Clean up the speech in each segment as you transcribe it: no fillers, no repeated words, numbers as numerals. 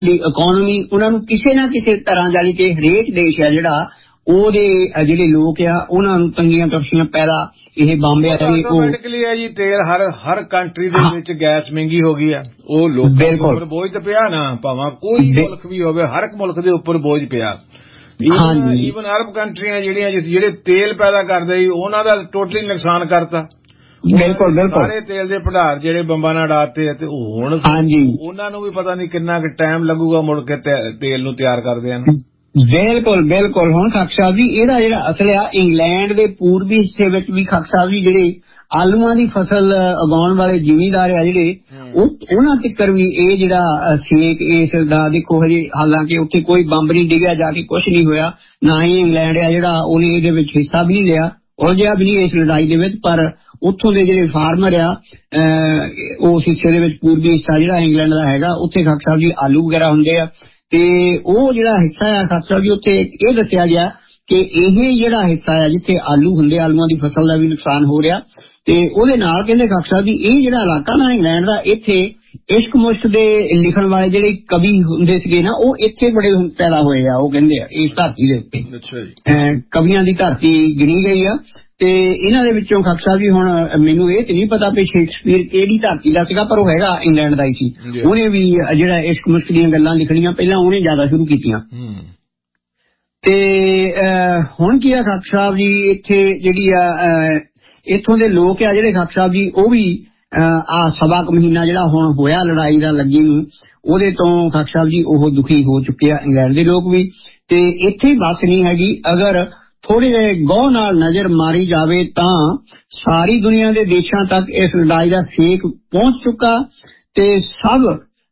ਦੀ economy ਉਹਨਾਂ ਨੂੰ ਕਿਸੇ ਨਾ ਕਿਸੇ ਤਰ੍ਹਾਂ ਜਾਣੀ ਕਿ ਹਰੇਕ ਦੇਸ਼ ਹੈ ਜਿਹੜਾ ਉਹਦੇ ਜਿਹੜੇ ਲੋਕ ਆ ਉਹਨਾਂ ਨੂੰ ਤੰਗੀਆਂ ਤਰਸ਼ੀਆਂ ਪੈਦਾ ਇਹ ਬੰਬ ਆ ਆਟੋਮੈਟਿਕਲੀ ਹੈ ਜੀ। ਤੇਲ ਹਰ ਕੰਟਰੀ ਦੇ ਵਿੱਚ ਗੈਸ ਮਹਿੰਗੀ ਹੋ ਗਈ ਆ, ਉਹ ਲੋਕਾਂ ਦੇ ਉੱਪਰ ਬੋਝ ਤਾਂ ਪਿਆ ਨਾ, ਭਾਵੇਂ ਕੋਈ ਮੁਲਕ ਵੀ ਹੋਵੇ, ਹਰ ਇੱਕ ਮੁਲਕ ਦੇ ਉੱਪਰ ਬੋਝ ਪਿਆ। ਈਵਨ ਅਰਬ ਕੰਟਰੀਆਂ ਜਿਹੜੀਆਂ ਜਿਹੜੇ ਤੇਲ ਪੈਦਾ ਕਰਦੇ ਸੀ ਉਹਨਾਂ ਦਾ ਟੋਟਲੀ ਨੁਕਸਾਨ ਕਰਤਾ। ਬਿਲਕੁਲ ਬਿਲਕੁਲ ਸਾਰੇ ਤੇਲ ਦੇ ਭੰਡਾਰ ਜਿਹੜੇ ਬੰਬਾਂ ਨਾਲ ਉਡਾਤੇ ਤੇ ਹੁਣ ਉਹਨਾਂ ਨੂੰ ਵੀ ਪਤਾ ਨਹੀਂ ਕਿੰਨਾ ਕੁ ਟਾਈਮ ਲੱਗੂਗਾ ਮੁੜ ਕੇ ਤੇਲ ਨੂੰ ਤਿਆਰ ਕਰਦਿਆਂ ਨੂੰ। ਬਿਲਕੁਲ ਬਿਲਕੁਲ। ਹੁਣ ਖਾਕ ਸਾਹਿਬ ਜੀ ਇਹਦਾ ਜਿਹੜਾ ਅਸਲ ਆ ਇੰਗਲੈਂਡ ਦੇ ਪੂਰਬੀ ਹਿੱਸੇ ਵਿੱਚ ਵੀ ਖਾਕ ਸਾਹਿਬ ਜੀ ਜਿਹੜੇ ਆਲੂਆਂ ਦੀ ਫਸਲ ਉਗਾਉਣ ਵਾਲੇ ਜ਼ਿਮੀਂਦਾਰ ਆ ਜਿਹੜੇ ਉਹਨਾਂ ਤੱਕਰ ਵੀ ਇਹ ਜਿਹੜਾ ਸੇਕ ਇਸ ਦਾ ਦੇਖੋ ਹਜੇ ਹਾਲਾਂਕਿ ਉੱਥੇ ਕੋਈ ਬੰਬ ਨਹੀਂ ਡਿੱਗਿਆ, ਜਾ ਕੇ ਕੁਛ ਨਹੀਂ ਹੋਇਆ, ਨਾ ਹੀ ਇੰਗਲੈਂਡ ਆ ਜਿਹੜਾ ਉਹਨੇ ਇਹਦੇ ਵਿੱਚ ਹਿੱਸਾ ਵੀ ਨਹੀਂ ਲਿਆ, ਉਲਝਿਆ ਵੀ ਨਹੀਂ ਇਸ ਲੜਾਈ ਦੇ ਵਿੱਚ। ਪਰ ਉੱਥੋਂ ਦੇ ਜਿਹੜੇ ਫਾਰਮਰ ਆ ਉਸ ਹਿੱਸੇ ਦੇ ਵਿੱਚ ਪੂਰਬੀ ਹਿੱਸਾ ਜਿਹੜਾ ਇੰਗਲੈਂਡ ਦਾ ਹੈਗਾ ਉੱਥੇ ਖਾਕ ਸਾਹਿਬ ਜੀ ਆਲੂ ਵਗੈਰਾ ਹੁੰਦੇ ਆ ਤੇ ਉਹ ਜਿਹੜਾ ਹਿੱਸਾ ਆ ਖਾਕ ਸਾਹਿਬ ਜੀ ਉੱਥੇ ਇਹ ਦੱਸਿਆ ਗਿਆ ਕਿ ਇਹ ਜਿਹੜਾ ਹਿੱਸਾ ਆ ਜਿੱਥੇ ਆਲੂ ਹੁੰਦੇ, ਆਲੂਆਂ ਦੀ ਫਸਲ ਦਾ ਵੀ ਨੁਕਸਾਨ ਹੋ ਰਿਹਾ ਤੇ ਉਹਦੇ ਨਾਲ ਕਹਿੰਦੇ ਖਾਕ ਸਾਹਿਬ ਜੀ ਇਹ ਜਿਹੜਾ ਇਲਾਕਾ ਨਾ ਇੰਗਲੈਂਡ ਦਾ ਇੱਥੇ ਇਸ਼ਕ ਮੁਸ਼ਕ ਦੇ ਲਿਖਣ ਵਾਲੇ ਜਿਹੜੇ ਕਵੀ ਹੁੰਦੇ ਸੀਗੇ ਨਾ ਉਹ ਇੱਥੇ ਬੜੇ ਪੈਦਾ ਹੋਏ ਆ, ਉਹ ਕਹਿੰਦੇ ਆ ਇਸ ਧਰਤੀ ਦੇ ਉੱਤੇ ਕਵੀਆਂ ਦੀ ਧਰਤੀ ਗਿਣੀ ਗਈ ਆ। ਤੇ ਇਹਨਾਂ ਦੇ ਵਿੱਚੋਂ ਖਾਕ ਸਾਹਿਬ ਜੀ ਹੁਣ ਮੈਨੂੰ ਇਹ ਤੇ ਨਹੀਂ ਪਤਾ ਵੀ ਸ਼ੇਕਸਪੀਅਰ ਕਿਹੜੀ ਧਰਤੀ ਦਾ ਸੀਗਾ, ਪਰ ਉਹ ਹੈਗਾ ਇੰਗਲੈਂਡ ਦਾ ਹੀ ਸੀ। ਉਹਨੇ ਵੀ ਜਿਹੜਾ ਇਸ਼ਕ ਮੁਸ਼ਕ ਦੀਆਂ ਗੱਲਾਂ ਲਿਖਣੀਆਂ ਪਹਿਲਾਂ ਉਹਨੇ ਜ਼ਿਆਦਾ ਸ਼ੁਰੂ ਕੀਤੀਆਂ। ਤੇ ਹੁਣ ਕੀ ਆ ਖਾਕ ਸਾਹਿਬ ਜੀ ਇੱਥੇ ਜਿਹੜੀ ਆ ਇੱਥੋਂ ਦੇ ਲੋਕ ਆ ਜਿਹੜੇ ਖਾਕ ਸਾਹਿਬ ਜੀ ਉਹ ਵੀ ਸਵਾ ਕੁ ਮਹੀਨਾ ਜਿਹੜਾ ਹੁਣ ਹੋਇਆ ਲੜਾਈ ਦਾ ਲੱਗੀ ਨੂੰ ਉਹਦੇ ਤੋਂ ਖਾਕ ਸਾਹਿਬ ਜੀ ਉਹ ਦੁਖੀ ਹੋ ਚੁੱਕੇ ਆ ਇੰਗਲੈਂਡ ਦੇ ਲੋਕ ਵੀ। ਤੇ ਇੱਥੇ ਬਸ ਨਹੀਂ ਹੈਗੀ, ਅਗਰ ਥੋੜੇ ਜਿਹੇ ਗੌਰ ਨਾਲ ਨਜ਼ਰ ਮਾਰੀ ਜਾਵੇ ਤਾਂ ਸਾਰੀ ਦੁਨੀਆ ਦੇ ਦੇਸ਼ਾਂ ਤੱਕ ਇਸ ਲੜਾਈ ਦਾ ਸੇਕ ਪਹੁੰਚ ਚੁੱਕਾ ਤੇ ਸਭ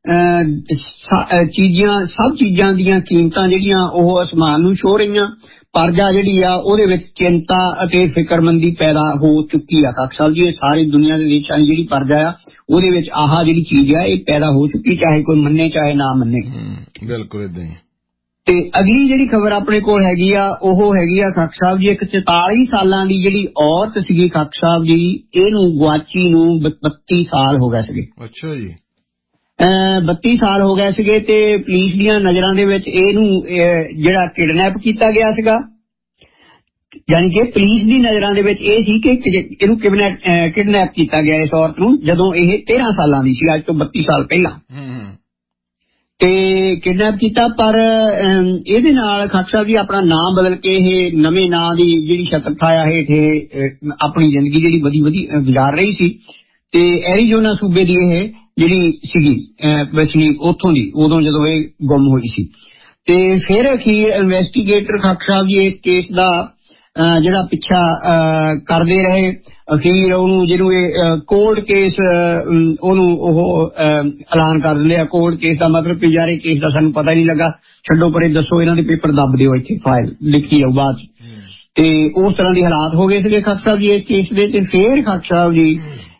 ਚੀਜ਼ਾਂ ਦੀਆਂ ਕੀਮਤਾਂ ਜਿਹੜੀਆਂ ਉਹ ਅਸਮਾਨ ਨੂੰ ਛੂਹ ਰਹੀਆਂ। ਪਰਜਾ ਜਿਹੜੀ ਆ ਉਹਦੇ ਵਿੱਚ ਚਿੰਤਾ ਅਤੇ ਫਿਕਰਮੰਦੀ ਪੈਦਾ ਹੋ ਚੁੱਕੀ ਆ ਖਾਕ ਸਾਹਿਬ ਜੀ। ਇਹ ਸਾਰੀ ਦੁਨੀਆ ਦੇ ਦੇਸ਼ਾਂ ਦੀ ਜਿਹੜੀ ਪਰਜਾ ਆ ਉਹਦੇ ਵਿੱਚ ਆਹ ਜਿਹੜੀ ਚੀਜ਼ ਆ ਇਹ ਪੈਦਾ ਹੋ ਚੁੱਕੀ, ਚਾਹੇ ਕੋਈ ਮੰਨੇ ਚਾਹੇ ਨਾ ਮੰਨੇ। ਬਿਲਕੁਲ ਏਦਾਂ ਹੀ। ਤੇ ਅਗਲੀ ਜਿਹੜੀ ਖਬਰ ਆਪਣੇ ਕੋਲ ਹੈਗੀ ਆ ਉਹ ਹੈਗੀ ਆ ਖਾਕ ਸਾਹਿਬ ਜੀ ਇੱਕ 44 ਸਾਲਾਂ ਦੀ ਜਿਹੜੀ ਔਰਤ ਸੀਗੀ ਖਾਕ ਸਾਹਿਬ ਜੀ, ਇਹਨੂੰ ਗੁਆਚੀ ਨੂੰ 32 ਸਾਲ ਹੋ ਗਏ ਸੀਗੇ। ਅੱਛਾ ਜੀ। 32 ਸਾਲ ਹੋ ਗਏ ਸੀਗੇ ਤੇ ਪੁਲਿਸ ਦੀਆਂ ਨਜ਼ਰਾਂ ਦੇ ਵਿੱਚ ਇਹਨੂੰ ਜਿਹੜਾ ਕਿਡਨੈਪ ਕੀਤਾ ਗਿਆ ਸੀਗਾ, ਯਾਨੀ ਕਿ ਪੁਲਿਸ ਦੀ ਨਜ਼ਰਾਂ ਦੇ ਵਿੱਚ ਇਹ ਸੀ ਕਿ ਇਹਨੂੰ ਕਿਡਨੈਪ ਕੀਤਾ ਗਿਆ ਇਸ ਔਰਤ ਨੂੰ ਜਦੋਂ ਇਹ 13 ਸਾਲਾਂ ਦੀ ਸੀ, ਅੱਜ ਤੋਂ 32 ਸਾਲ ਪਹਿਲਾਂ ਤੇ ਕਿਡਨੈਪ ਕੀਤਾ। ਪਰ ਇਹਦੇ ਨਾਲ ਖਾਕ ਸਾਹਿਬ ਜੀ ਆਪਣਾ ਨਾਮ ਬਦਲ ਕੇ ਇਹ ਨਵੇਂ ਨਾਂ ਦੀ ਜਿਹੜੀ ਛਤਰਛਾਇਆ ਹੇਠ ਆਪਣੀ ਜ਼ਿੰਦਗੀ ਜਿਹੜੀ ਵਧੀ ਗੁਜ਼ਾਰ ਰਹੀ ਸੀ। ਤੇ ਐਰੀਜ਼ੋਨਾ ਸੂਬੇ ਦੀ ਇਹ ਜਿਹੜੀ ਸੀਗੀ ਵਸਨੀਕ ਉੱਥੋਂ ਦੀ ਉਦੋਂ ਜਦੋਂ ਇਹ ਗੁੰਮ ਹੋਈ ਸੀ। ਤੇ ਫਿਰ ਅਖੀਰ ਇਨਵੈਸਟੀਗੇਟਰ ਖਾਕ ਸਾਹਿਬ ਜੀ ਇਸ ਕੇਸ ਦਾ ਜਿਹੜਾ ਪਿੱਛਾ ਕਰਦੇ ਰਹੇ। ਅਖੀਰ ਉਹਨੂੰ ਜਿਹਨੂੰ ਇਹ ਕੋਲਡ ਕੇਸ ਉਹਨੂੰ ਉਹ ਐਲਾਨ ਕਰ ਦਿੰਦੇ ਆ। ਕੋਲਡ ਕੇਸ ਦਾ ਮਤਲਬ ਕਿ ਯਾਰ ਇਹ ਕੇਸ ਦਾ ਸਾਨੂੰ ਪਤਾ ਹੀ ਨਹੀਂ ਲੱਗਾ, ਛੱਡੋ ਪਰੇ, ਦੱਸੋ ਇਹਨਾਂ ਦੇ ਪੇਪਰ ਦੱਬ ਦਿਓ, ਇੱਥੇ ਫਾਈਲ ਲਿਖੀ ਜਾਓ ਬਾਅਦ। ਤੇ ਉਸ ਤਰ੍ਹਾਂ ਦੇ ਹਾਲਾਤ ਹੋ ਗਏ ਸੀਗੇ ਖਾਕ ਸਾਹਿਬ ਜੀ ਇਸ ਕੇਸ ਦੇ। ਤੇ ਫਿਰ ਖਾਕ ਸਾਹਿਬ ਜੀ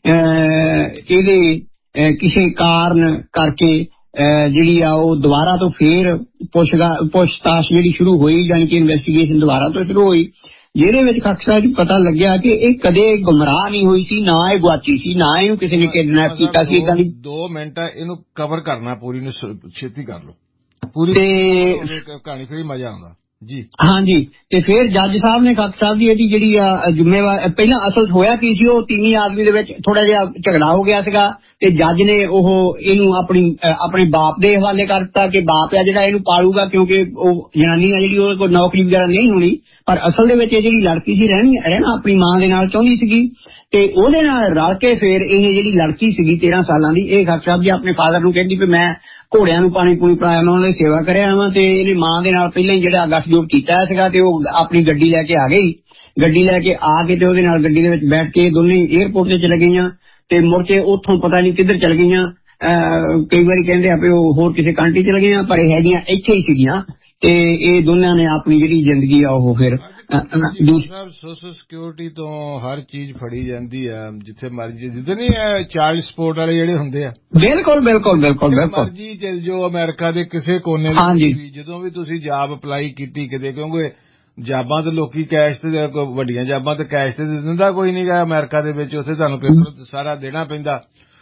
ਇਹਦੇ ਕਿਸੇ ਕਾਰਨ ਕਰਕੇ ਜਿਹੜੀ ਆ ਉਹ ਦੁਬਾਰਾ ਤੋਂ ਫੇਰ ਪੁੱਛਤਾਛ ਜਿਹੜੀ ਸ਼ੁਰੂ ਹੋਈ, ਯਾਨੀ ਕਿ ਇਨਵੈਸਟੀਗੇਸ਼ਨ ਦੁਬਾਰਾ ਤੋਂ ਸ਼ੁਰੂ ਹੋਈ, ਜਿਹਦੇ ਵਿੱਚ ਖਾਕ ਸਾਹਿਬ ਜੀ ਪਤਾ ਲੱਗਿਆ ਕਿ ਇਹ ਕਦੇ ਗੁੰਮਰਾਹ ਨਹੀਂ ਹੋਈ ਸੀ, ਨਾ ਇਹ ਗੁਆਚੀ ਸੀ, ਨਾ ਇਹਨੂੰ ਕਿਸੇ ਨੇ ਕਿਡਨੈਪ ਕੀਤਾ ਸੀ। 2 ਮਿੰਟ ਇਹਨੂੰ ਕਵਰ ਕਰਨਾ ਪੂਰੀ ਨੂੰ, ਛੇਤੀ ਕਰ ਲਓ ਪੂਰੀ ਕਹਾਣੀ, ਫਿਰ ਮਜ਼ਾ ਆਉਂਦਾ ਜੀ। ਹਾਂਜੀ। ਤੇ ਫਿਰ ਜੱਜ ਸਾਹਿਬ ਨੇ ਖਾਕ ਸਾਹਿਬ ਜੀ ਇਹਦੀ ਜਿਹੜੀ ਆ ਜ਼ਿੰਮੇਵਾਰ, ਪਹਿਲਾਂ ਅਸਲ ਹੋਇਆ ਕੀ ਸੀ, ਉਹ ਤੀਵੀਂ ਆਦਮੀ ਦੇ ਵਿੱਚ ਥੋੜਾ ਜਿਹਾ ਝਗੜਾ ਹੋ ਗਿਆ ਸੀਗਾ ਤੇ ਜੱਜ ਨੇ ਉਹ ਇਹਨੂੰ ਆਪਣੇ ਬਾਪ ਦੇ ਹਵਾਲੇ ਕਰ ਦਿੱਤਾ ਕਿ ਬਾਪ ਆ ਜਿਹੜਾ ਇਹਨੂੰ ਪਾਲੂਗਾ, ਕਿਉਂਕਿ ਉਹ ਜਨਾਨੀ ਆ ਜਿਹੜੀ ਉਹਦੇ ਕੋਲ ਨੌਕਰੀ ਵਗੈਰਾ ਨਹੀਂ ਹੋਣੀ। ਪਰ ਅਸਲ ਦੇ ਵਿੱਚ ਇਹ ਜਿਹੜੀ ਲੜਕੀ ਸੀ ਰਹਿਣਾ ਆਪਣੀ ਮਾਂ ਦੇ ਨਾਲ ਚਾਹੁੰਦੀ ਸੀਗੀ ਤੇ ਉਹਦੇ ਨਾਲ ਰਲ ਕੇ ਫਿਰ ਇਹ ਜਿਹੜੀ ਲੜਕੀ ਸੀਗੀ 13 ਸਾਲਾਂ ਦੀ, ਇਹ ਖਾਕ ਸਾਹਿਬ ਜੀ ਆਪਣੇ ਫਾਦਰ ਨੂੰ ਕਹਿੰਦੀ ਵੀ ਮੈਂ ਘੋੜਿਆਂ ਨੂੰ ਪਾਣੀ ਪੂਣੀ ਪਿਲਾਇਆ, ਮੈਂ ਉਹਨਾਂ ਦੀ ਸੇਵਾ ਕਰਿਆ ਵਾਂ। ਤੇ ਇਹਦੀ ਮਾਂ ਦੇ ਨਾਲ ਪਹਿਲਾਂ ਹੀ ਜਿਹੜਾ ਗੱਠਜੋੜ ਕੀਤਾ ਸੀਗਾ ਤੇ ਉਹ ਆਪਣੀ ਗੱਡੀ ਲੈ ਕੇ ਆ ਗਈ। ਗੱਡੀ ਲੈ ਕੇ ਆ ਕੇ ਤੇ ਉਹਦੇ ਨਾਲ ਗੱਡੀ ਦੇ ਵਿੱਚ ਬੈਠ ਕੇ ਦੋਨੇ ਏਅਰਪੋਰਟ ਤੇ ਚਲੇ ਗਈਆਂ ਤੇ ਮੁੜ ਕੇ ਉੱਥੋਂ ਪਤਾ ਨਹੀਂ ਕਿੱਧਰ ਚਲ ਗਈਆਂ। ਕਈ ਵਾਰੀ ਕਹਿੰਦੇ ਆ ਵੀ ਉਹ ਹੋਰ ਕਿਸੇ ਕੰਟਰੀ ਚਲ ਗਈਆਂ, ਪਰ ਇਹ ਹੈਗੀਆਂ ਇੱਥੇ ਹੀ ਸੀਗੀਆਂ। ਤੇ ਇਹ ਦੋਨਾਂ ਨੇ ਆਪਣੀ ਜਿਹੜੀ ਜ਼ਿੰਦਗੀ ਆ ਉਹ ਫਿਰ ਸੋਸ਼ਲ ਸਿਕਿਉਰਿਟੀ ਤੋਂ ਹਰ ਚੀਜ਼ ਫੜੀ ਜਾਂਦੀ ਆ ਜਿੱਥੇ ਮਰਜੀ, ਜਿੱਦਾਂ ਨਹੀਂ ਚਾਈਲਡ ਸਪੋਰਟ ਵਾਲੇ ਜਿਹੜੇ ਹੁੰਦੇ ਆ। ਬਿਲਕੁਲ ਬਿਲਕੁਲ ਬਿਲਕੁਲ ਬਿਲਕੁਲ। ਮਰਜੀ ਚਲ ਜੋ ਅਮਰੀਕਾ ਦੇ ਕਿਸੇ ਕੋਨੇ ਵਿੱਚ ਜਦੋਂ ਵੀ ਤੁਸੀਂ ਜਾਬ ਅਪਲਾਈ ਕੀਤੀ ਕਿਤੇ, ਕਿਉਂਕਿ ਜਾਬਾਂ ਤੇ ਲੋਕੀ ਕੈਸ਼ ਤੇ ਵੱਡੀਆਂ ਜਾਬਾਂ ਤੇ ਕੈਸ਼ ਤੇ ਦਿੰਦਾ ਕੋਈ ਨਹੀਂ ਗਾ ਅਮਰੀਕਾ ਦੇ ਵਿੱਚ, ਉੱਥੇ ਤੁਹਾਨੂੰ ਪੇਪਰ ਸਾਰਾ ਦੇਣਾ ਪੈਂਦਾ।